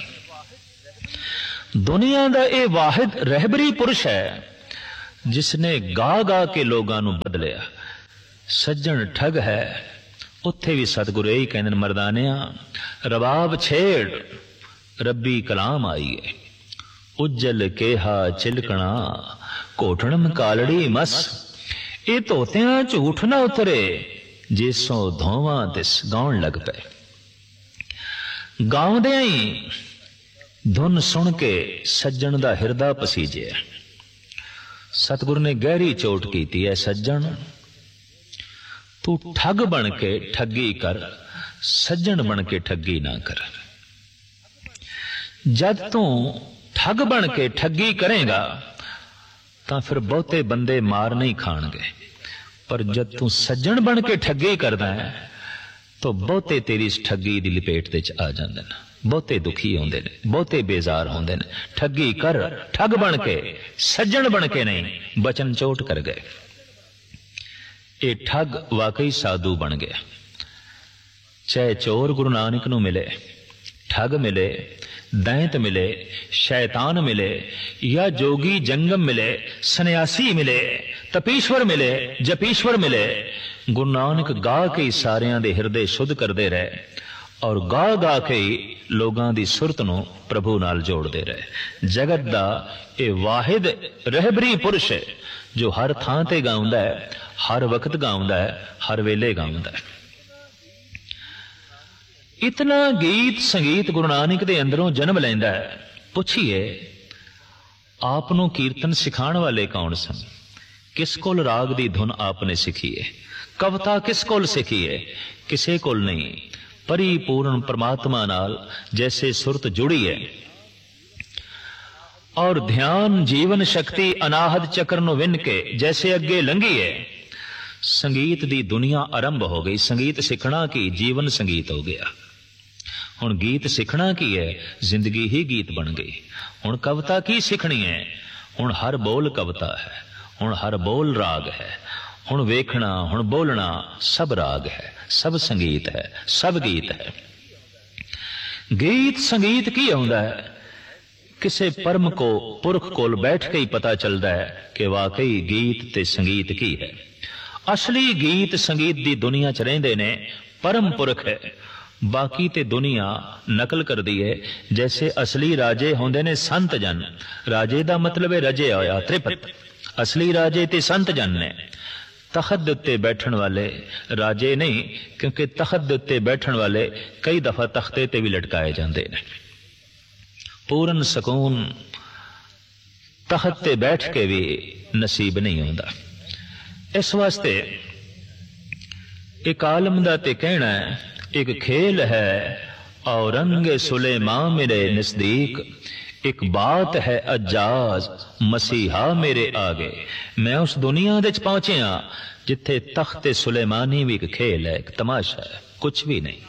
दुनिया दा ये वाहिद रहबरी पुरुष है जिसने गा गा के लोगों नू बदलिया। सज्जन ठग है, उत्थे भी सतगुरु यही कहंदे मरदानिया रबाब छेड़ रब्बी कलाम आई है। उज्जल केहा चिलकना घोटणम कालड़ी मस। ये धोतियां झूठ ना उतरे जिसों धोवां तिस गाउण लग पे। गाउंदे ही धुन सुन के सज्जन दा हिरदा पसीजे। सतगुरु ने गहरी चोट की है। सज्जन तू ठग बन के ठगी कर, सज्जन बन के ठगी ना कर। जब तू ठग बन के ठगी करेगा तो फिर बहुते बंदे मार नहीं खाणगे, पर जब तू सज्जन बन के ठगी करदा है तो बहुते तेरी इस ठगी दी लपेट दे आ जांदे ने। बहुते दुखी होंदे ने, बहुते बेजार होंदे ने। ठगी कर, ठग बन के, सज्जन बन के नहीं। बचन चोट कर गए। ये ठग वाकई साधु बन गया। चाहे चोर गुरु नानक नू मिले, ठग मिले, दैंत मिले, शैतान मिले, या जोगी जंगम मिले, सन्यासी मिले, तपीश्वर मिले, जपीश्वर मिले, गुरु नानक गा के सारियां दे हिरदे शुद्ध करते रहे और गा गा के लोगां दी सुरत नू प्रभु नाल जोड़ते रहे। जगत दा ये वाहिद रहबरी पुरुष है जो हर थां ते गाउंदा है, हर वक्त गाउंदा है, हर वेले गाउंदा है। इतना गीत संगीत गुरु नानक दे अंदरों जन्म लैंदा है। पुछिए आप नू कीर्तन सिखाण वाले कौन सन? किस कोल राग दी धुन आपने सीखी है? कविता किस कोल सीखी है? किसे कोल नहीं। परिपूर्ण परमात्मा नाल जैसे सुरत जुड़ी है और ध्यान जीवन शक्ति अनाहद चक्र नू विन के जैसे अगे लंघी है। संगीत दी दुनिया आरंभ हो गई। संगीत सीखना की जीवन संगीत हो गया। हुण गीत सीखना की है, जिंदगी ही गीत बन गई। हुण कविता की सीखनी है, हुण हर बोल कविता है, हुण हर बोल राग है। हुण वेखना, हुण बोलना सब राग है, सब संगीत है, सब गीत है। गीत संगीत की आउंदा है? किसे परम को पुरख कोल बैठ के ही पता चलता है कि वाकई गीत ते संगीत की है। असली गीत संगीत दी दुनिया च रहिंदे ने परम पुरख है। बाकी ते दुनिया नकल कर दी है। जैसे असली राजे होंदे ने संत जन। राजे दा मतलब है रजे होया, त्रिपत। असली राजे ते संत जन ने। तखत दे उत्ते बैठण वाले राजे नहीं, क्योंकि तखत दे उत्ते बैठण वाले कई दफा तख्ते ते भी लटकाए जाते हैं। पूर्ण सकून तखत ते बैठ के भी नसीब नहीं होता। इस वास्ते एक आलम दा ते कहना है, एक खेल है औरंग सुलेमां मेरे नजदीक, एक बात है अजाज मसीहा मेरे आगे। मैं उस दुनिया दे पहुंचे हाँ जिथे तख्त सुलेमानी भी एक खेल है, एक तमाशा है, कुछ भी नहीं।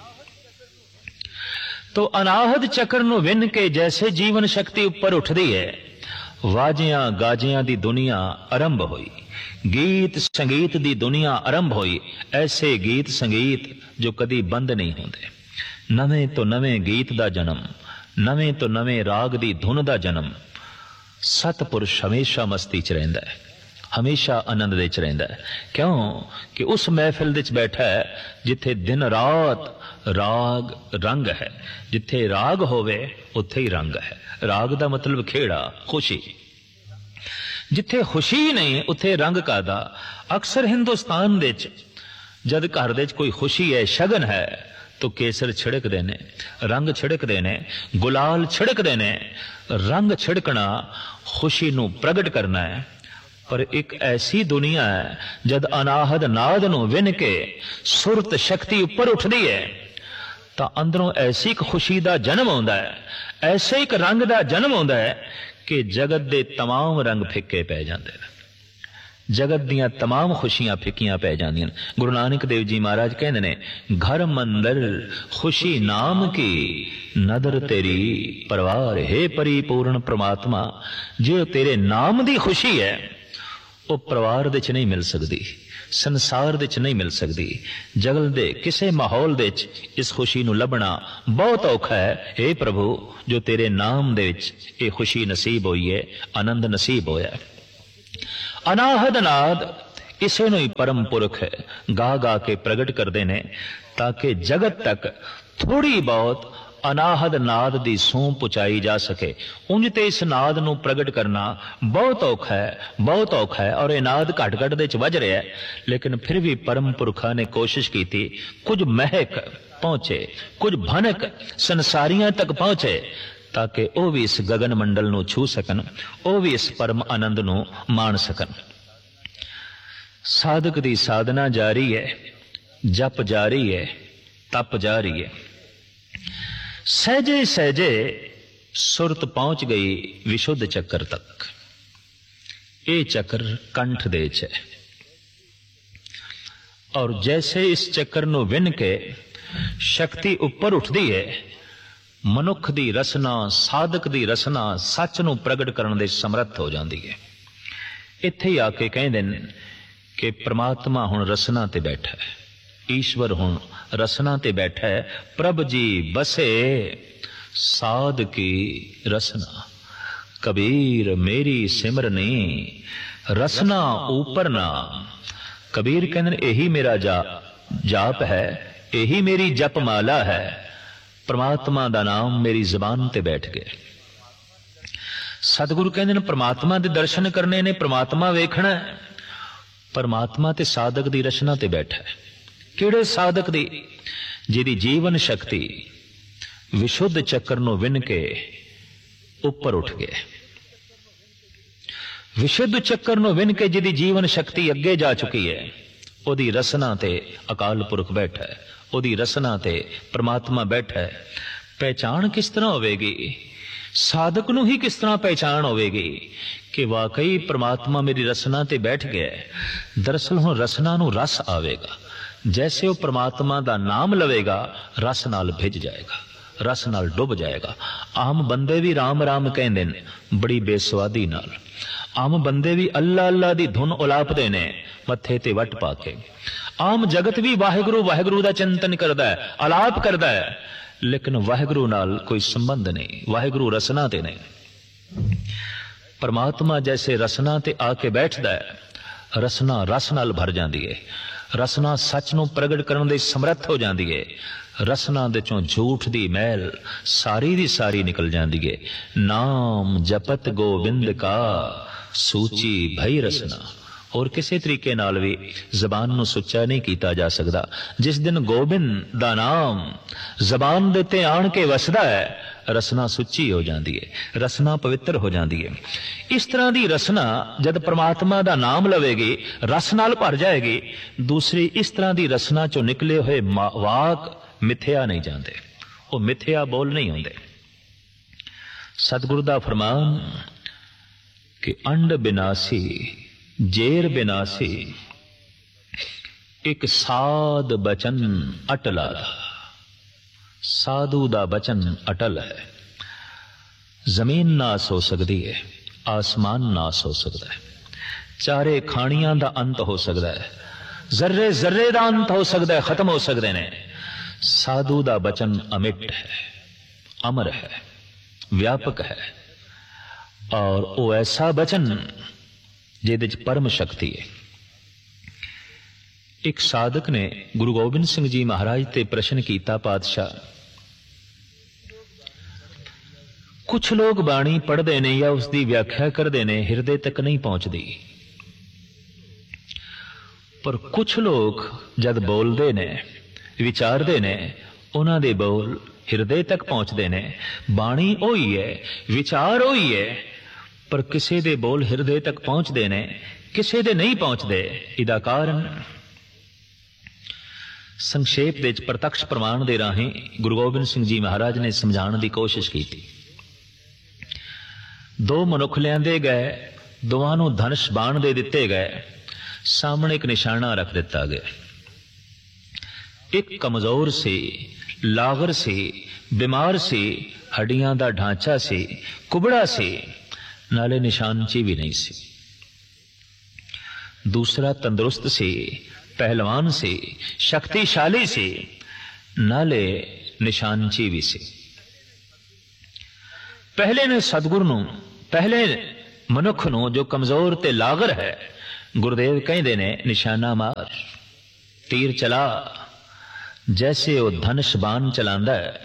तो अनाहद चक्र नू विन के जैसे जीवन शक्ति ऊपर उठदी है, वाजियां गाजियां दी दुनिया आरंभ हुई, गीत संगीत दी दुनिया आरंभ हुई। ऐसे गीत संगीत जो कदी बंद नहीं होंदे। नवे तो नवे गीत दा जन्म, नवे तो नवे राग दी धुन दा जन्म। सतपुरुष हमेशा मस्ती च रहिंदा है, हमेशा आनंद दे च रहिंदा है। क्यों कि उस महफिल दे च बैठा है जिथे दिन रात राग रंग है। जिथे राग होवे उत्थे ही रंग है। राग दा मतलब खेड़ा, खुशी। जिथे खुशी नहीं उत्थे रंग कादा। अक्सर हिंदुस्तान दे च जद घर दे च कोई खुशी है, शगन है, तो केसर छिड़क देने, रंग छिड़क देने, गुलाल छिड़क देने। रंग छिड़कना खुशी नू प्रगट करना है। पर एक ऐसी दुनिया है जद अनाहद नाद नू विन के सुरत शक्ति ऊपर उठदी है तो अंदरों ऐसी एक खुशी दा जन्म होंदा है, ऐसे एक रंग दा जन्म होंदा है कि जगत दे तमाम रंग फिक्के पै जांदे ने। जगत दियां तमाम खुशियां फिक्कियां पै जांदियां। गुरु नानक देव जी महाराज कहंदे ने, घर मंदर खुशी नाम की नदर तेरी परवार। हे परिपूर्ण परमात्मा, जो तेरे नाम दी खुशी है ਉਹ ਪਰਿਵਾਰ ਦੇ 'ਚ ਨਹੀਂ ਮਿਲ ਸਕਦੀ, ਸੰਸਾਰ ਦੇ 'ਚ ਨਹੀਂ ਮਿਲ ਸਕਦੀ। ਜਗਤ ਦੇ ਕਿਸੇ ਮਾਹੌਲ ਦੇ 'ਚ ਇਸ ਖੁਸ਼ੀ ਨੂੰ ਲੱਭਣਾ ਬਹੁਤ ਔਖਾ ਹੈ। हे ਪ੍ਰਭੂ, ਜੋ ਤੇਰੇ ਨਾਮ ਦੇ ਵਿੱਚ ਇਹ ਖੁਸ਼ੀ ਨਸੀਬ ਹੋਈ ਹੈ, ਆਨੰਦ ਨਸੀਬ ਹੋਇਆ। ਅਨਾਹਦ ਨਾਦ ਇਸੇ ਨੂੰ ਹੀ ਪਰਮ ਪੁਰਖ ਗਾ ਗਾ ਕੇ ਪ੍ਰਗਟ ਕਰਦੇ ਨੇ, ਤਾਂ ਕਿ ਜਗਤ ਤੱਕ ਥੋੜੀ ਬਹੁਤ ਅਨਾਹਦ ਨਾਦ ਦੀ ਸੂਹ ਪਹੁੰਚਾਈ ਜਾ ਸਕੇ। ਉਂਝ ਤੇ ਇਸ ਨਾਦ ਨੂੰ ਪ੍ਰਗਟ ਕਰਨਾ ਬਹੁਤ ਔਖਾ ਹੈ, ਬਹੁਤ ਔਖਾ ਹੈ, ਔਰ ਇਹ ਨਾਦ ਘਟ ਘਟ ਦੇ ਚ ਵੱਜ ਰਿਹਾ ਹੈ। ਲੇਕਿਨ ਫਿਰ ਵੀ ਪਰਮ ਪੁਰਖਾਂ ਨੇ ਕੋਸ਼ਿਸ਼ ਕੀਤੀ ਕੁਝ ਮਹਿਕ ਪਹੁੰਚੇ, ਕੁਝ ਭਨਕ ਸੰਸਾਰੀਆਂ ਤੱਕ ਪਹੁੰਚੇ, ਤਾਂ ਕਿ ਉਹ ਵੀ ਇਸ ਗਗਨ ਮੰਡਲ ਨੂੰ ਛੂ ਸਕਣ, ਉਹ ਵੀ ਇਸ ਪਰਮ ਆਨੰਦ ਨੂੰ ਮਾਣ ਸਕਣ। ਸਾਧਕ ਦੀ ਸਾਧਨਾ ਜਾਰੀ ਹੈ, ਜਪ ਜਾਰੀ ਹੈ, ਤਪ ਜਾਰੀ ਹੈ। ਸਹਿਜੇ ਸਹਿਜੇ ਸੁਰਤ ਪਹੁੰਚ ਗਈ ਵਿਸ਼ੁੱਧ ਚੱਕਰ ਤੱਕ। ਇਹ ਚੱਕਰ ਕੰਠ ਦੇ 'ਚ ਹੈ, ਔਰ ਜੈਸੇ ਇਸ ਚੱਕਰ ਨੂੰ ਵਿੰਨ ਕੇ ਸ਼ਕਤੀ ਉੱਪਰ ਉੱਠਦੀ ਹੈ, ਮਨੁੱਖ ਦੀ ਰਸਨਾ, ਸਾਧਕ ਦੀ ਰਸਨਾ ਸੱਚ ਨੂੰ ਪ੍ਰਗਟ ਕਰਨ ਦੇ ਸਮਰੱਥ ਹੋ ਜਾਂਦੀ ਹੈ। ਇੱਥੇ ਹੀ ਆ ਕੇ ਕਹਿੰਦੇ ਨੇ ਕਿ ਪ੍ਰਮਾਤਮਾ ਹੁਣ ਰਸਨਾ ਤੇ ਬੈਠਾ ਹੈ, ਈਸ਼ਵਰ ਹੁਣ ਰਸਨਾ ਤੇ ਬੈਠਾ ਹੈ। ਪ੍ਰਭ ਜੀ ਬਸੇ ਸਾਧ ਕੀ ਰਸਨਾ, ਕਬੀਰ ਮੇਰੀ ਸਿਮਰਨੀ ਰਸਨਾ ਉਪਰ ਨਾਮ। ਕਬੀਰ ਕਹਿੰਦੇ ਇਹੀ ਮੇਰਾ ਜਾਪ ਹੈ, ਇਹੀ ਮੇਰੀ ਜਪ ਮਾਲਾ ਹੈ। ਪ੍ਰਮਾਤਮਾ ਦਾ ਨਾਮ ਮੇਰੀ ਜ਼ਬਾਨ ਤੇ ਬੈਠ ਗਿਆ। ਸਤਿਗੁਰੂ ਕਹਿੰਦੇ ਨੇ ਪ੍ਰਮਾਤਮਾ ਦੇ ਦਰਸ਼ਨ ਕਰਨੇ ਨੇ, ਪ੍ਰਮਾਤਮਾ ਵੇਖਣਾ ਹੈ। परमात्मा ते साधक दी रचना ते बैठा है। किहड़े साधक दी? जिहदी जीवन शक्ति विशुद्ध चक्कर नूं विन के उपर उठ गए। विशुद्ध चक्कर नूं विन के जिहदी जीवन शक्ति अगे जा चुकी है, उहदी रसना ते अकाल पुरख बैठा है, उहदी रसना ते परमात्मा बैठा है। पहचान किस तरह होवेगी? साधक नूं ही किस तरह पहचान होवेगी कि वाकई परमात्मा मेरी रसना ते बैठ गया है। दरअसल हुण रसना नूं रस आवेगा। जैसे वो परमात्मा दा नाम लवेगा, रस नाल भिज जाएगा, रस नाल डुब जाएगा। आम बंदे भी राम राम कहंदे ने बड़ी बेसवादी नाल। आम बंदे भी अल्लाह अल्लाह दी धुन उलापदे ने मत्थे ते वट पा के। आम जगत भी वाहिगुरू वाहिगुरू दा चिंतन करदा है, अलाप करदा है, लेकिन वाहिगुरू नाल कोई संबंध नहीं, वाहिगुरू रसना ते नहीं। परमात्मा जैसे रसना ते आके बैठदा है, रसना रस नाल भर जांदी है, रसना सच नूं प्रगट करन दे समर्थ हो जांदी है। रसना दे चों झूठ दी मैल सारी दी सारी निकल जांदी है। नाम जपत गोबिंद का सूची भई रसना। और किसी तरीके नाल भी जबान नूं सुच्चा नहीं कीता जा सकदा। जिस दिन गोबिंद दा नाम जबान दे ते आण के वसदा है, रसना सुच्ची हो जाती है, रसना पवित्र हो जाती है। इस तरह की रसना जब परमात्मा दा नाम लवेगी, रस नाल भर जाएगी। दूसरी इस तरह की रसना चो निकले हुए वाक मिथ्या नहीं जाते, वो मिथ्या बोल नहीं होंदे। सतगुरु दा फरमान कि अंड बिनासी जेर बिनासी, एक साध बचन अटला। साधु दा बचन अटल है। जमीन नाश हो सकती है, आसमान नाश हो सकता है, चारे खानियां दा अंत हो सकता है, जर्रे जर्रे दा अंत हो सकता है, खत्म हो सकते हैं। साधु दा बचन अमिट है, अमर है, व्यापक है, और वो ऐसा बचन जिहदे च परम शक्ति है। एक साधक ने गुरु गोबिंद सिंह जी महाराज ते प्रश्न किया, पातशाह कुछ लोग बाणी पढ़ते ने या उसकी व्याख्या करते ने, हिरदे तक नहीं पहुंचती, पर कुछ लोग जद बोलते ने विचारते ने, उन्हां दे बोल हिरदे तक पहुंचते ने। बाणी ओही है, विचार ओही है, पर किसी दे बोल हिरदे तक पहुंचते ने, किसी दे नहीं पहुंचते। इहदा कारण संक्षेप दे प्रत्यक्ष प्रमाण दे राही गुरु गोबिंद सिंह जी महाराज ने समझाने की कोशिश की थी। दो मनुख लियांदे गए, दोवां नूं धनुष बाण दे दिते गए, सामने एक निशाना रख दिता गया। एक कमजोर सी, लागर सी, बीमार सी, हड्डियां दा ढांचा सी, कुबड़ा सी, नाले निशानची भी नहीं सी। दूसरा तंदुरुस्त सी, पहलवान सी, शक्तिशाली सी, नाले निशानची भी सी। पहले ने सतगुरु नूं, पहले मनुख नूं जो कमजोर ते लागर है, गुरुदेव कहंदे ने निशाना मार, तीर चला। जैसे वो धनुष बाण चलांदा है,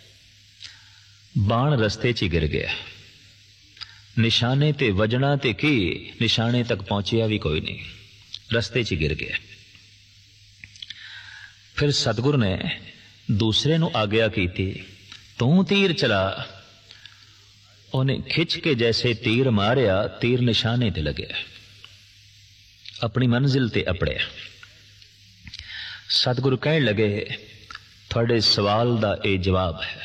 बाण रस्ते च गिर गया। निशाने ते वजना ते की, निशाने तक पहुंचिया भी कोई नहीं, रस्ते च गिर गया। फिर सतगुरु ने दूसरे नूं आग्या की, तू तीर चला। उन्हें खिंच के जैसे तीर मारिया, तीर निशाने ते लग्या, अपनी मंजिल ते अपड़िया। सतगुरु कहन लगे, थोड़े सवाल दा ये जवाब है।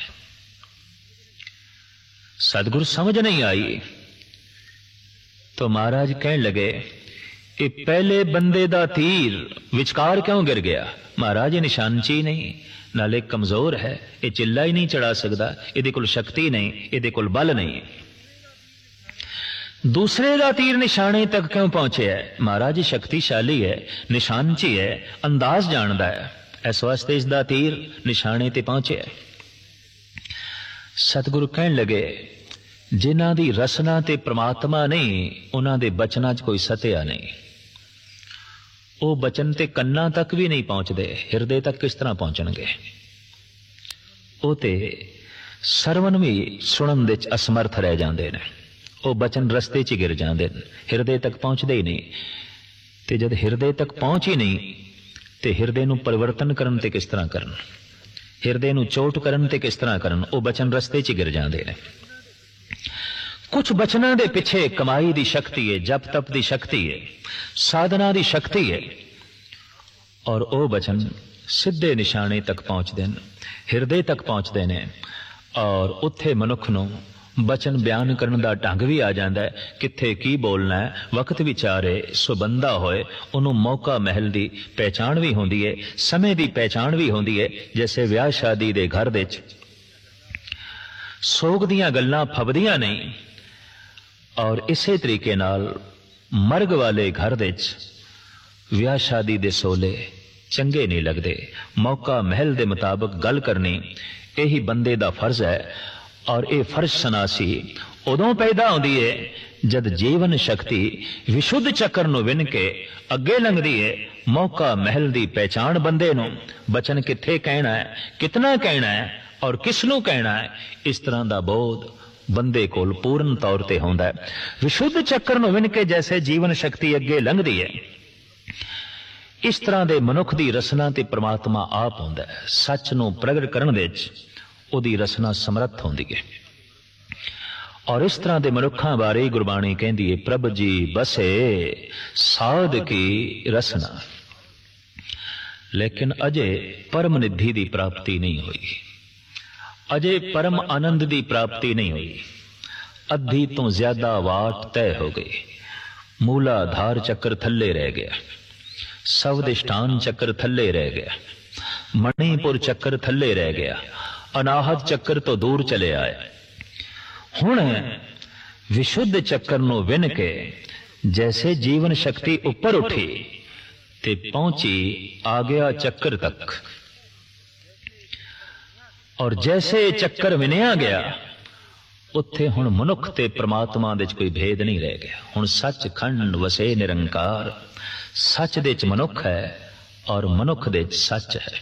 सतगुरु समझ नहीं आई तो महाराज कहन लगे, ये पहले बंदे दा तीर विचकार क्यों गिर गया? महाराज ये निशानची नहीं, नाले कमजोर है, ये चिल्ला ही नहीं चढ़ा सकता, इहदे कोल शक्ति नहीं, इहदे कोल बल नहीं। दूसरे दा तीर निशाने तक क्यों पहुंचे है? महाराज ये शक्तिशाली है, निशानची है, अंदाज जानदा है, इस वास्ते इसदा तीर निशाने ते पहुंचे है। सतगुरु कहन लगे, जिन्हां दी रसना ते परमात्मा नहीं, उन्हां दे बचनां च कोई सत्या नहीं। वो बचन ते कन्ना तक भी नहीं पहुंचते, हिरदे तक किस तरह पहुंचणगे? वो ते सरवण भी सुणन दे असमर्थ रह जांदे ने, वो बचन रस्ते च गिर जांदे ने, हिरदे तक पहुंचते ही नहीं। ते जद हिरदे तक पहुंच ही नहीं, ते हिरदे नूं परिवर्तन करन ते किस तरह करन, हिरदे नूं चोट करन ते किस तरह करन? वो बचन रस्ते च गिर जांदे ने। कुछ बचना दे पिछे कमाई दी शक्ति है, जप तप दी शक्ति है, साधना दी शक्ति है, और वो बचन सीधे निशाने तक पहुंचते हैं, हिरदे तक पहुंचते हैं, और उत्थे मनुख नूं बचन बयान करन दा ढंग भी आ जाता है, कित्थे की बोलना है, वक्त विचारे सो बंदा होए, उन्हों मौका महल दी पहचान भी होंदी है, समय दी पहचान भी होंदी है। जैसे ब्याह शादी दे घर दे सोग दियां गल्लां फबदियां नहीं, और इसे तरीके नाल मरग वाले घर दे विआह शादी दे सोले चंगे नहीं लगते। मौका महल दे मुताबिक गल करनी यही बंदे दा फर्ज है, और ये फर्ज सनासी उदों पैदा होती है जद जीवन शक्ति विशुद्ध चक्कर नूं विन के अगे लंघदी है। मौका महल दी पहचान बंदे नूं, बचन किथे कहना है, कितना कहना है, और किसनूं कहना है, इस तरह दा बोध बंदे कोल पूर्ण तौर ते होंदा है। विशुद्ध चक्कर नूं विन के जैसे जीवन शक्ति अगे लंघदी है, इस तरह दे मनुख दी रसना ते परमात्मा आप होंदा है। सच नूं प्रगट करन दे विच उहदी रसना समर्थ होंदी है, और इस तरह दे मनुखां बारे गुरबाणी कहंदी है, प्रभ जी बसे साध की रसना। लेकिन अजे परम निधि दी प्राप्ति नहीं हुई, अजे परम आनंद दी प्राप्ति नहीं हुई। अद्धी तो ज्यादा वाट तय हो गई, मूलाधार चक्कर थल्ले रह गया, सवदिष्ठान चक्कर थल्ले रह गया, मणिपुर चक्कर थल्ले रह गया, अनाहत चक्कर तो दूर चले आए। हुण विशुद्ध चक्कर नूं विन के जैसे जीवन शक्ति ऊपर उठी ते पहुंची आ गया चक्कर तक, और जैसे चक्कर विनिया गया उत्थे हुण मनुख ते परमात्मा दे कोई भेद नहीं रह गया। हुण सच खंड वसे निरंकार, सच दे च मनुख है और मनुख दे च सच है।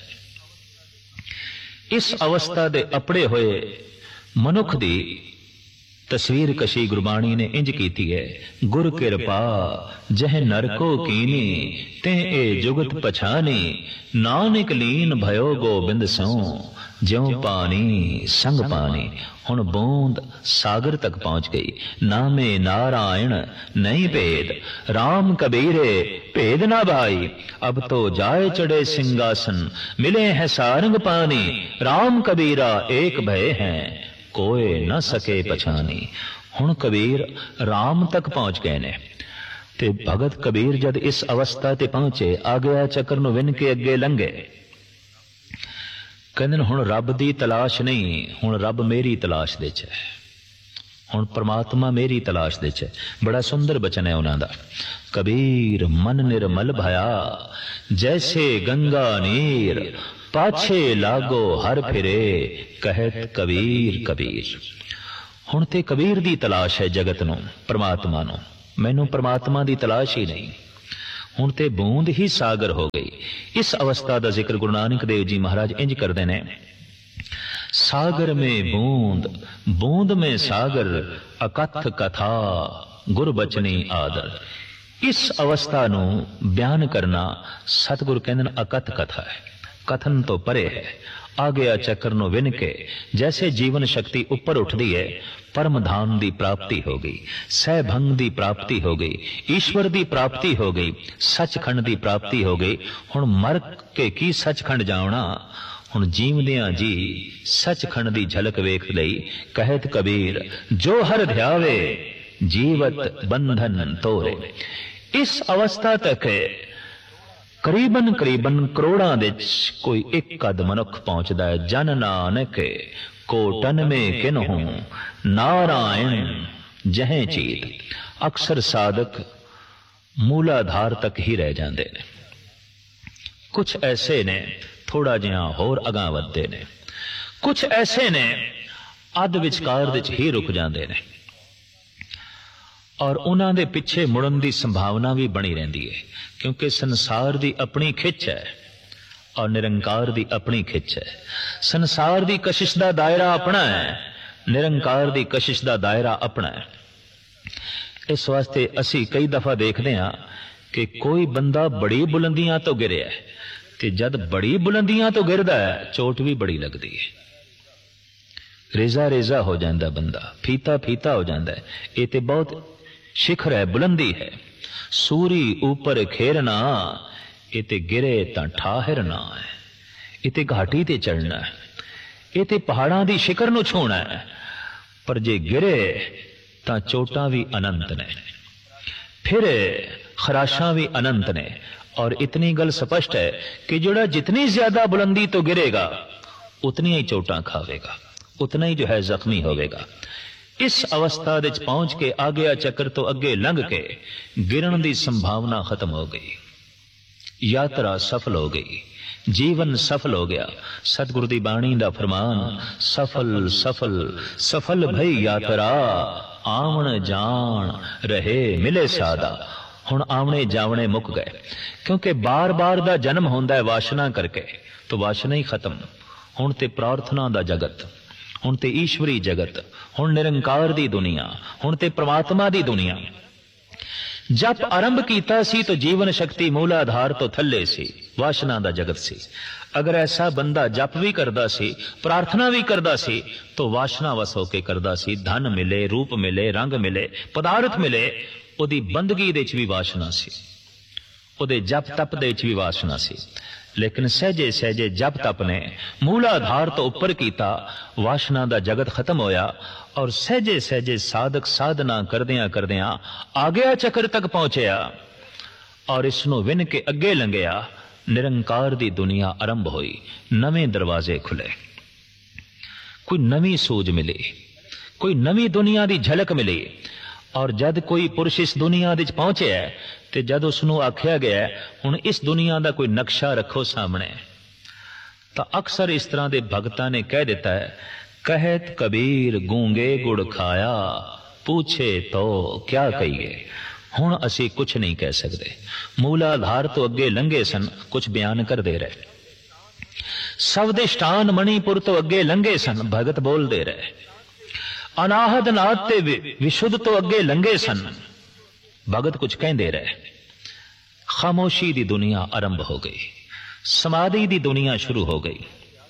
इस अवस्था दे अपड़े हुए मनुख दी तस्वीर कशी गुरबाणी ने इंज कीती है, गुर कृपा जह नरको कीनी ते ए जुगत पछानी, नानक लीन भयो गोबिंद सो ज्यों पानी संग पानी। हुण बूंद सागर तक पहुंच गई, नामे नारायण नहीं भेद, राम कबीरे भेद ना भाई, अब तो जाए चढ़े सिंहासन, मिले हैं सारंग पानी, राम कबीरा एक भय हैं कोई न सके पछानी। हुण कबीर राम तक पहुंच गए ने, ते भगत कबीर जद इस अवस्था ते पहुंचे, आ गया चक्कर नूं विन के अगे लंघे। कहंदे हुण रब दी तलाश नहीं, हुण रब मेरी तलाश दे च है। हुण परमात्मा मेरी तलाश दे च। बड़ा सुंदर बचन है उन्हां दा। कबीर मन निर्मल भया जैसे गंगा नीर, पाछे लागो हर फिरे कहत कबीर कबीर। हुण ते कबीर दी तलाश है जगत नूं, परमात्मा नूं। मैनूं परमात्मा दी तलाश ही नहीं। हुण ते बूंद ही सागर हो गई। इस अवस्था दा जिक्र गुरु नानक देव जी महाराज इंज करदे ने, सागर में बूंद, बूंद में सागर, अकथ कथा गुर बचनी आदर। इस अवस्था नूं बयान करना सतगुरु कहंदे अकथ कथा है, कथन तो परे है। आ गया चक्कर नूं विन के जैसे जीवन शक्ति उपर उठदी है, परम धाम दी प्राप्ति हो गई, सहभंग दी प्राप्ति हो गई, ईश्वर दी प्राप्ति हो गई, सचखंड दी प्राप्ति हो गई। हुण मर के की सचखंड जावना, हुण जीवदियां जी सचखंड दी झलक वेख लई। कहत कबीर जो हर ध्यावे जीवत बंधन तोरे। इस अवस्था तक करीबन करीबन करोड़ां दे कोई एक कद मनुख पहुंचदा है। जन नानक कोटन में किन्हूं नारायण जहें चीत। अक्सर साधक मूलाधार तक ही रह जाते ने। कुछ ऐसे ने थोड़ा जिहा होर अगां वधदे ने, कुछ ऐसे ने अध विचकार दे ही रुक जाते ने और उन्हां दे पिछे मुड़न दी संभावना भी बनी रहिंदी है, क्योंकि संसार दी अपनी खिच है और निरंकार दी अपनी खिच है। संसार दी कशिश दा दायरा अपना है, निरंकार दी कशिश दा दायरा अपना है। इस वास्ते असी कई दफा देखते हैं कि कोई बंदा बड़ी बुलंदियां तो गिरे है, ते जद बड़ी बुलंदियां तो गिरदा है चोट भी बड़ी लगती है, रेजा रेजा हो जाता बंदा, फीता फीता हो जाता है। ये तो बहुत शिखर है, बुलंदी है। सूरी ऊपर खेरना, ये ते गिरे तां ठाहरना है। ये ते घाटी ते चढ़ना है, ये ते पहाड़ां दी शिखर नूं छूना है। पर जे गिरे तां चोटां भी अनंत ने, फिर खराशां भी अनंत ने। और इतनी गल स्पष्ट है कि जोड़ा जितनी ज्यादा बुलंदी तो गिरेगा उतनी ही चोटां खावेगा, उतना ही जो है जख्मी होवेगा। इस अवस्था दे पहुंच के आ गया चक्कर तो अगे लंघ के गिरन दी संभावना खत्म हो गई, यात्रा सफल हो गई, जीवन सफल हो गया। सतगुरु दी बाणी दा फरमान, सफल सफल सफल भई यात्रा, आवन जान रहे मिले सादा। हुण आवणे जावणे मुक गए, क्योंकि बार बार दा जन्म होंदा है वासना करके, तो वासना ही खत्म। हुण ते प्रार्थना दा जगत, हुण ते ईश्वरी जगत, हुण निरंकार दी दुनिया, हुण ते परमात्मा दी दुनिया। जप आरंभ कीता सी तो जीवन शक्ति मूलाधार तो थल्ले सी, वासना दा जगत सी। अगर ऐसा बंदा जप भी करदा सी, प्रार्थना भी करदा सी, तो वासना वस होके करदा सी। धन मिले, रूप मिले, रंग मिले, पदार्थ मिले, उहदी बंदगी दे च भी वासना सी, उहदे जप तप दे च भी वासना सी। लेकिन सहजे सहजे जप तप ने मूलाधार तो उपर कीता, वासना दा जगत खत्म होया और सहजे सहजे साधक साधना करदियां करदियां आ गया चक्कर तक पहुंचया और इसनों विन के अगे लंघिया। निरंकार दी दुनिया आरंभ हुई, नवें दरवाजे खुले, कोई नवी सूझ मिली, कोई नवी दुनिया दी झलक मिली। और जद कोई पुरुष इस दुनिया दे पहुंचे है ते जद उसनों आख्या गया हुण इस दुनिया दा कोई नक्शा रखो सामने, तो अक्सर इस तरह के भगतां ने कह दिता है, कहत कबीर गूंगे गुड़ खाया, पूछे तो क्या कहिए। हुण असी कुछ नहीं कह सकते। मूलाधार तो अगे लंघे सन, कुछ बयान कर दे रहे। सवदिष्टान मणिपुर तो अगे लंघे सन, भगत बोल दे रहे। अनाहद नाथ ते विशुद्ध तो अगे लंघे सन, भगत कुछ कहते रहे। खामोशी दी दुनिया आरंभ हो गई, समाधि दी दुनिया शुरू हो गई।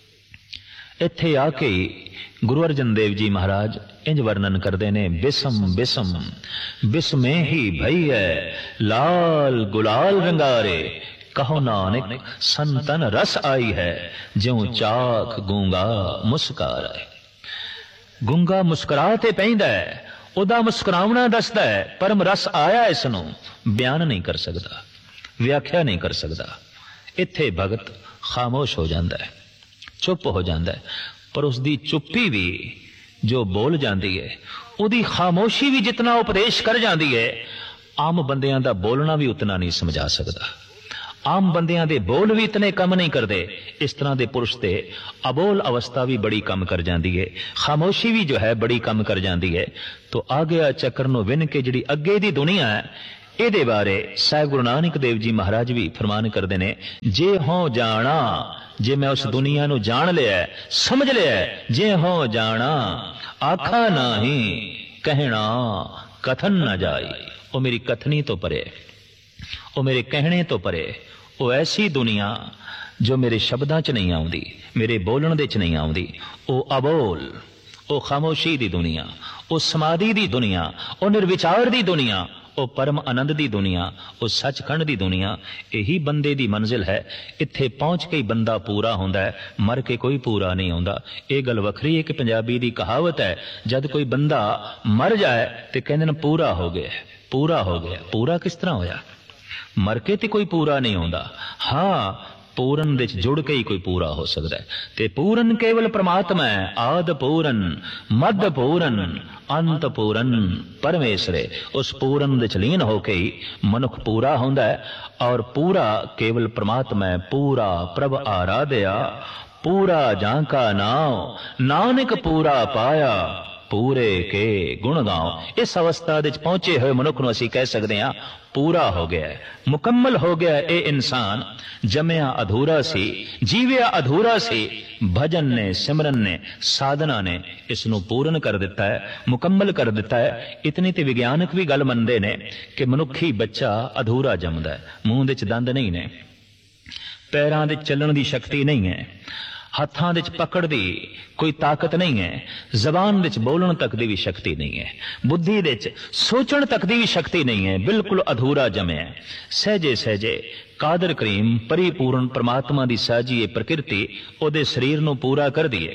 इत्थे आके गुरु अर्जन देव जी महाराज इंज वर्णन करते ने, बिसम बिसम बिस्मे ही भई है, लाल गुलाल रंगारे, कहो नानक संतन रस आई है, ज्यों चाख गूंगा मुस्कार आए। गूंगा मुस्कुरा ते पैंदा है, उदा मुस्कुरावना दसदा है, परम रस आया इसनों बयान नहीं कर सकता, व्याख्या नहीं कर सकता। इत्थे भगत खामोश हो जाता है, चुप हो जाता है। पर उसकी चुप्पी भी जो बोल जाती है, ਉਹਦੀ ਖਾਮੋਸ਼ੀ भी जितना उपदेश कर जाती है, आम बंदियां दा बोलना भी उतना नहीं समझा सकता। आम बंदियां दे बोल भी इतने कम नहीं करते। इस तरह के पुरुष ते अबोल अवस्था भी बड़ी कम कर जाती है, खामोशी भी जो है बड़ी कम कर जाती है। तो आ गया चक्कर नो विन के जिहड़ी अगे दी दुनिया है, ਇਹਦੇ बारे साहिब गुरु नानक देव जी महाराज भी फरमान करते हैं, जे हो जाना, जे मैं उस दुनिया नु जान लिया, समझ लिया, जे हो जाना आखा नाही कहना कथन न जाई। वो मेरी कथनी तो परे, वो मेरे कहने तो परे, वो ऐसी दुनिया जो मेरे शब्दां च नहीं आउंदी, मेरे बोलण दे च नहीं आउंदी। वो अबोल, वो खामोशी दी दुनिया, वो समाधि दी दुनिया, वो निर्विचार दी दुनिया, वो परम आनंद दी दुनिया, वो सचखंड दी दुनिया, यही बंदे दी मंजिल है। इत्थे पहुंच के ही बंदा पूरा होंदा है, मर के कोई पूरा नहीं होंदा। ये गल वखरी है कि पंजाबी दी कहावत है, जद कोई बंदा मर जाए तो कहंदे ने पूरा हो गया, पूरा हो गया। पूरा किस तरह होया? मर के तो कोई पूरा नहीं होंदा। हाँ, पूरन दे जुड़ के ही कोई पूरा हो सकता है। ते पूरन केवल परमात्मा है, आद पूरन, मद पूरन, अंत पूरन परमेश्वर है। उस पूरन दे लीन होके ही मनुख पूरा होंदा है। और पूरा केवल परमात्मा है। पूरा प्रभ आराध्या, पूरा जांका नाव, नानक पूरा पाया, पूरे के गुण गाओ। इस अवस्था दे पहुंचे हुए मनुख नूं असीं कह सकते हैं पूरा हो गया है, मुकम्मल हो गया है। ये इंसान जमया अधूरा सी, जीविया अधूरा सी, भजन ने, सिमरन ने, साधना ने इसनूं पूर्ण कर दिता है, मुकम्मल कर दिता है। इतनी तो विज्ञानक भी गल मनते ने कि मनुखी बच्चा अधूरा जमदा है। मूँह दे च दंद नहीं ने, पैरां दे चलण दी शक्ति नहीं है, हत्थां दे पकड़ दी कोई ताकत नहीं है, जबान दे बोलण तक दी भी शक्ति नहीं है, बुद्धि दे सोचण तक दी भी शक्ति नहीं है, बिल्कुल अधूरा जमे है। सहजे सहजे कादर करीम परिपूर्ण परमात्मा दी साजी प्रकृति ओदे शरीर नूं पूरा कर दिए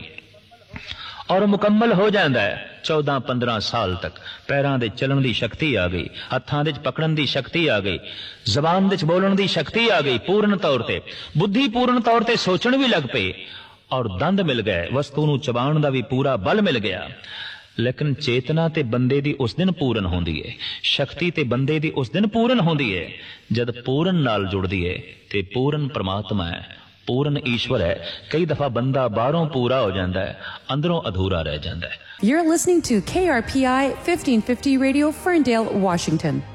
और मुकम्मल हो जाता है। 14-15 साल तक पैरां दे चलण दी शक्ति आ गई, हत्थां दे पकड़न दी शक्ति आ गई, जबान दे बोलण दी शक्ति आ गई, पूर्ण तौर ते बुद्धि पूर्ण तौर ते सोचण भी लग पई और दंद मिल गए, वस्तु नूं चबाण दा भी पूरा बल मिल गया। लेकिन चेतना ते बंदे दी उस दिन पूर्ण होंदी है, शक्ति ते बंदे दी उस दिन पूर्ण होंदी है जद पूर्ण नाल जुड़दी है। ते पूर्ण परमात्मा है, पूर्ण ईश्वर है। कई दफा बंदा बाहरों पूरा हो जाता है, अंदरों अधूरा रह जाता है। You're listening to KRPI 1550 Radio, Ferndale, Washington.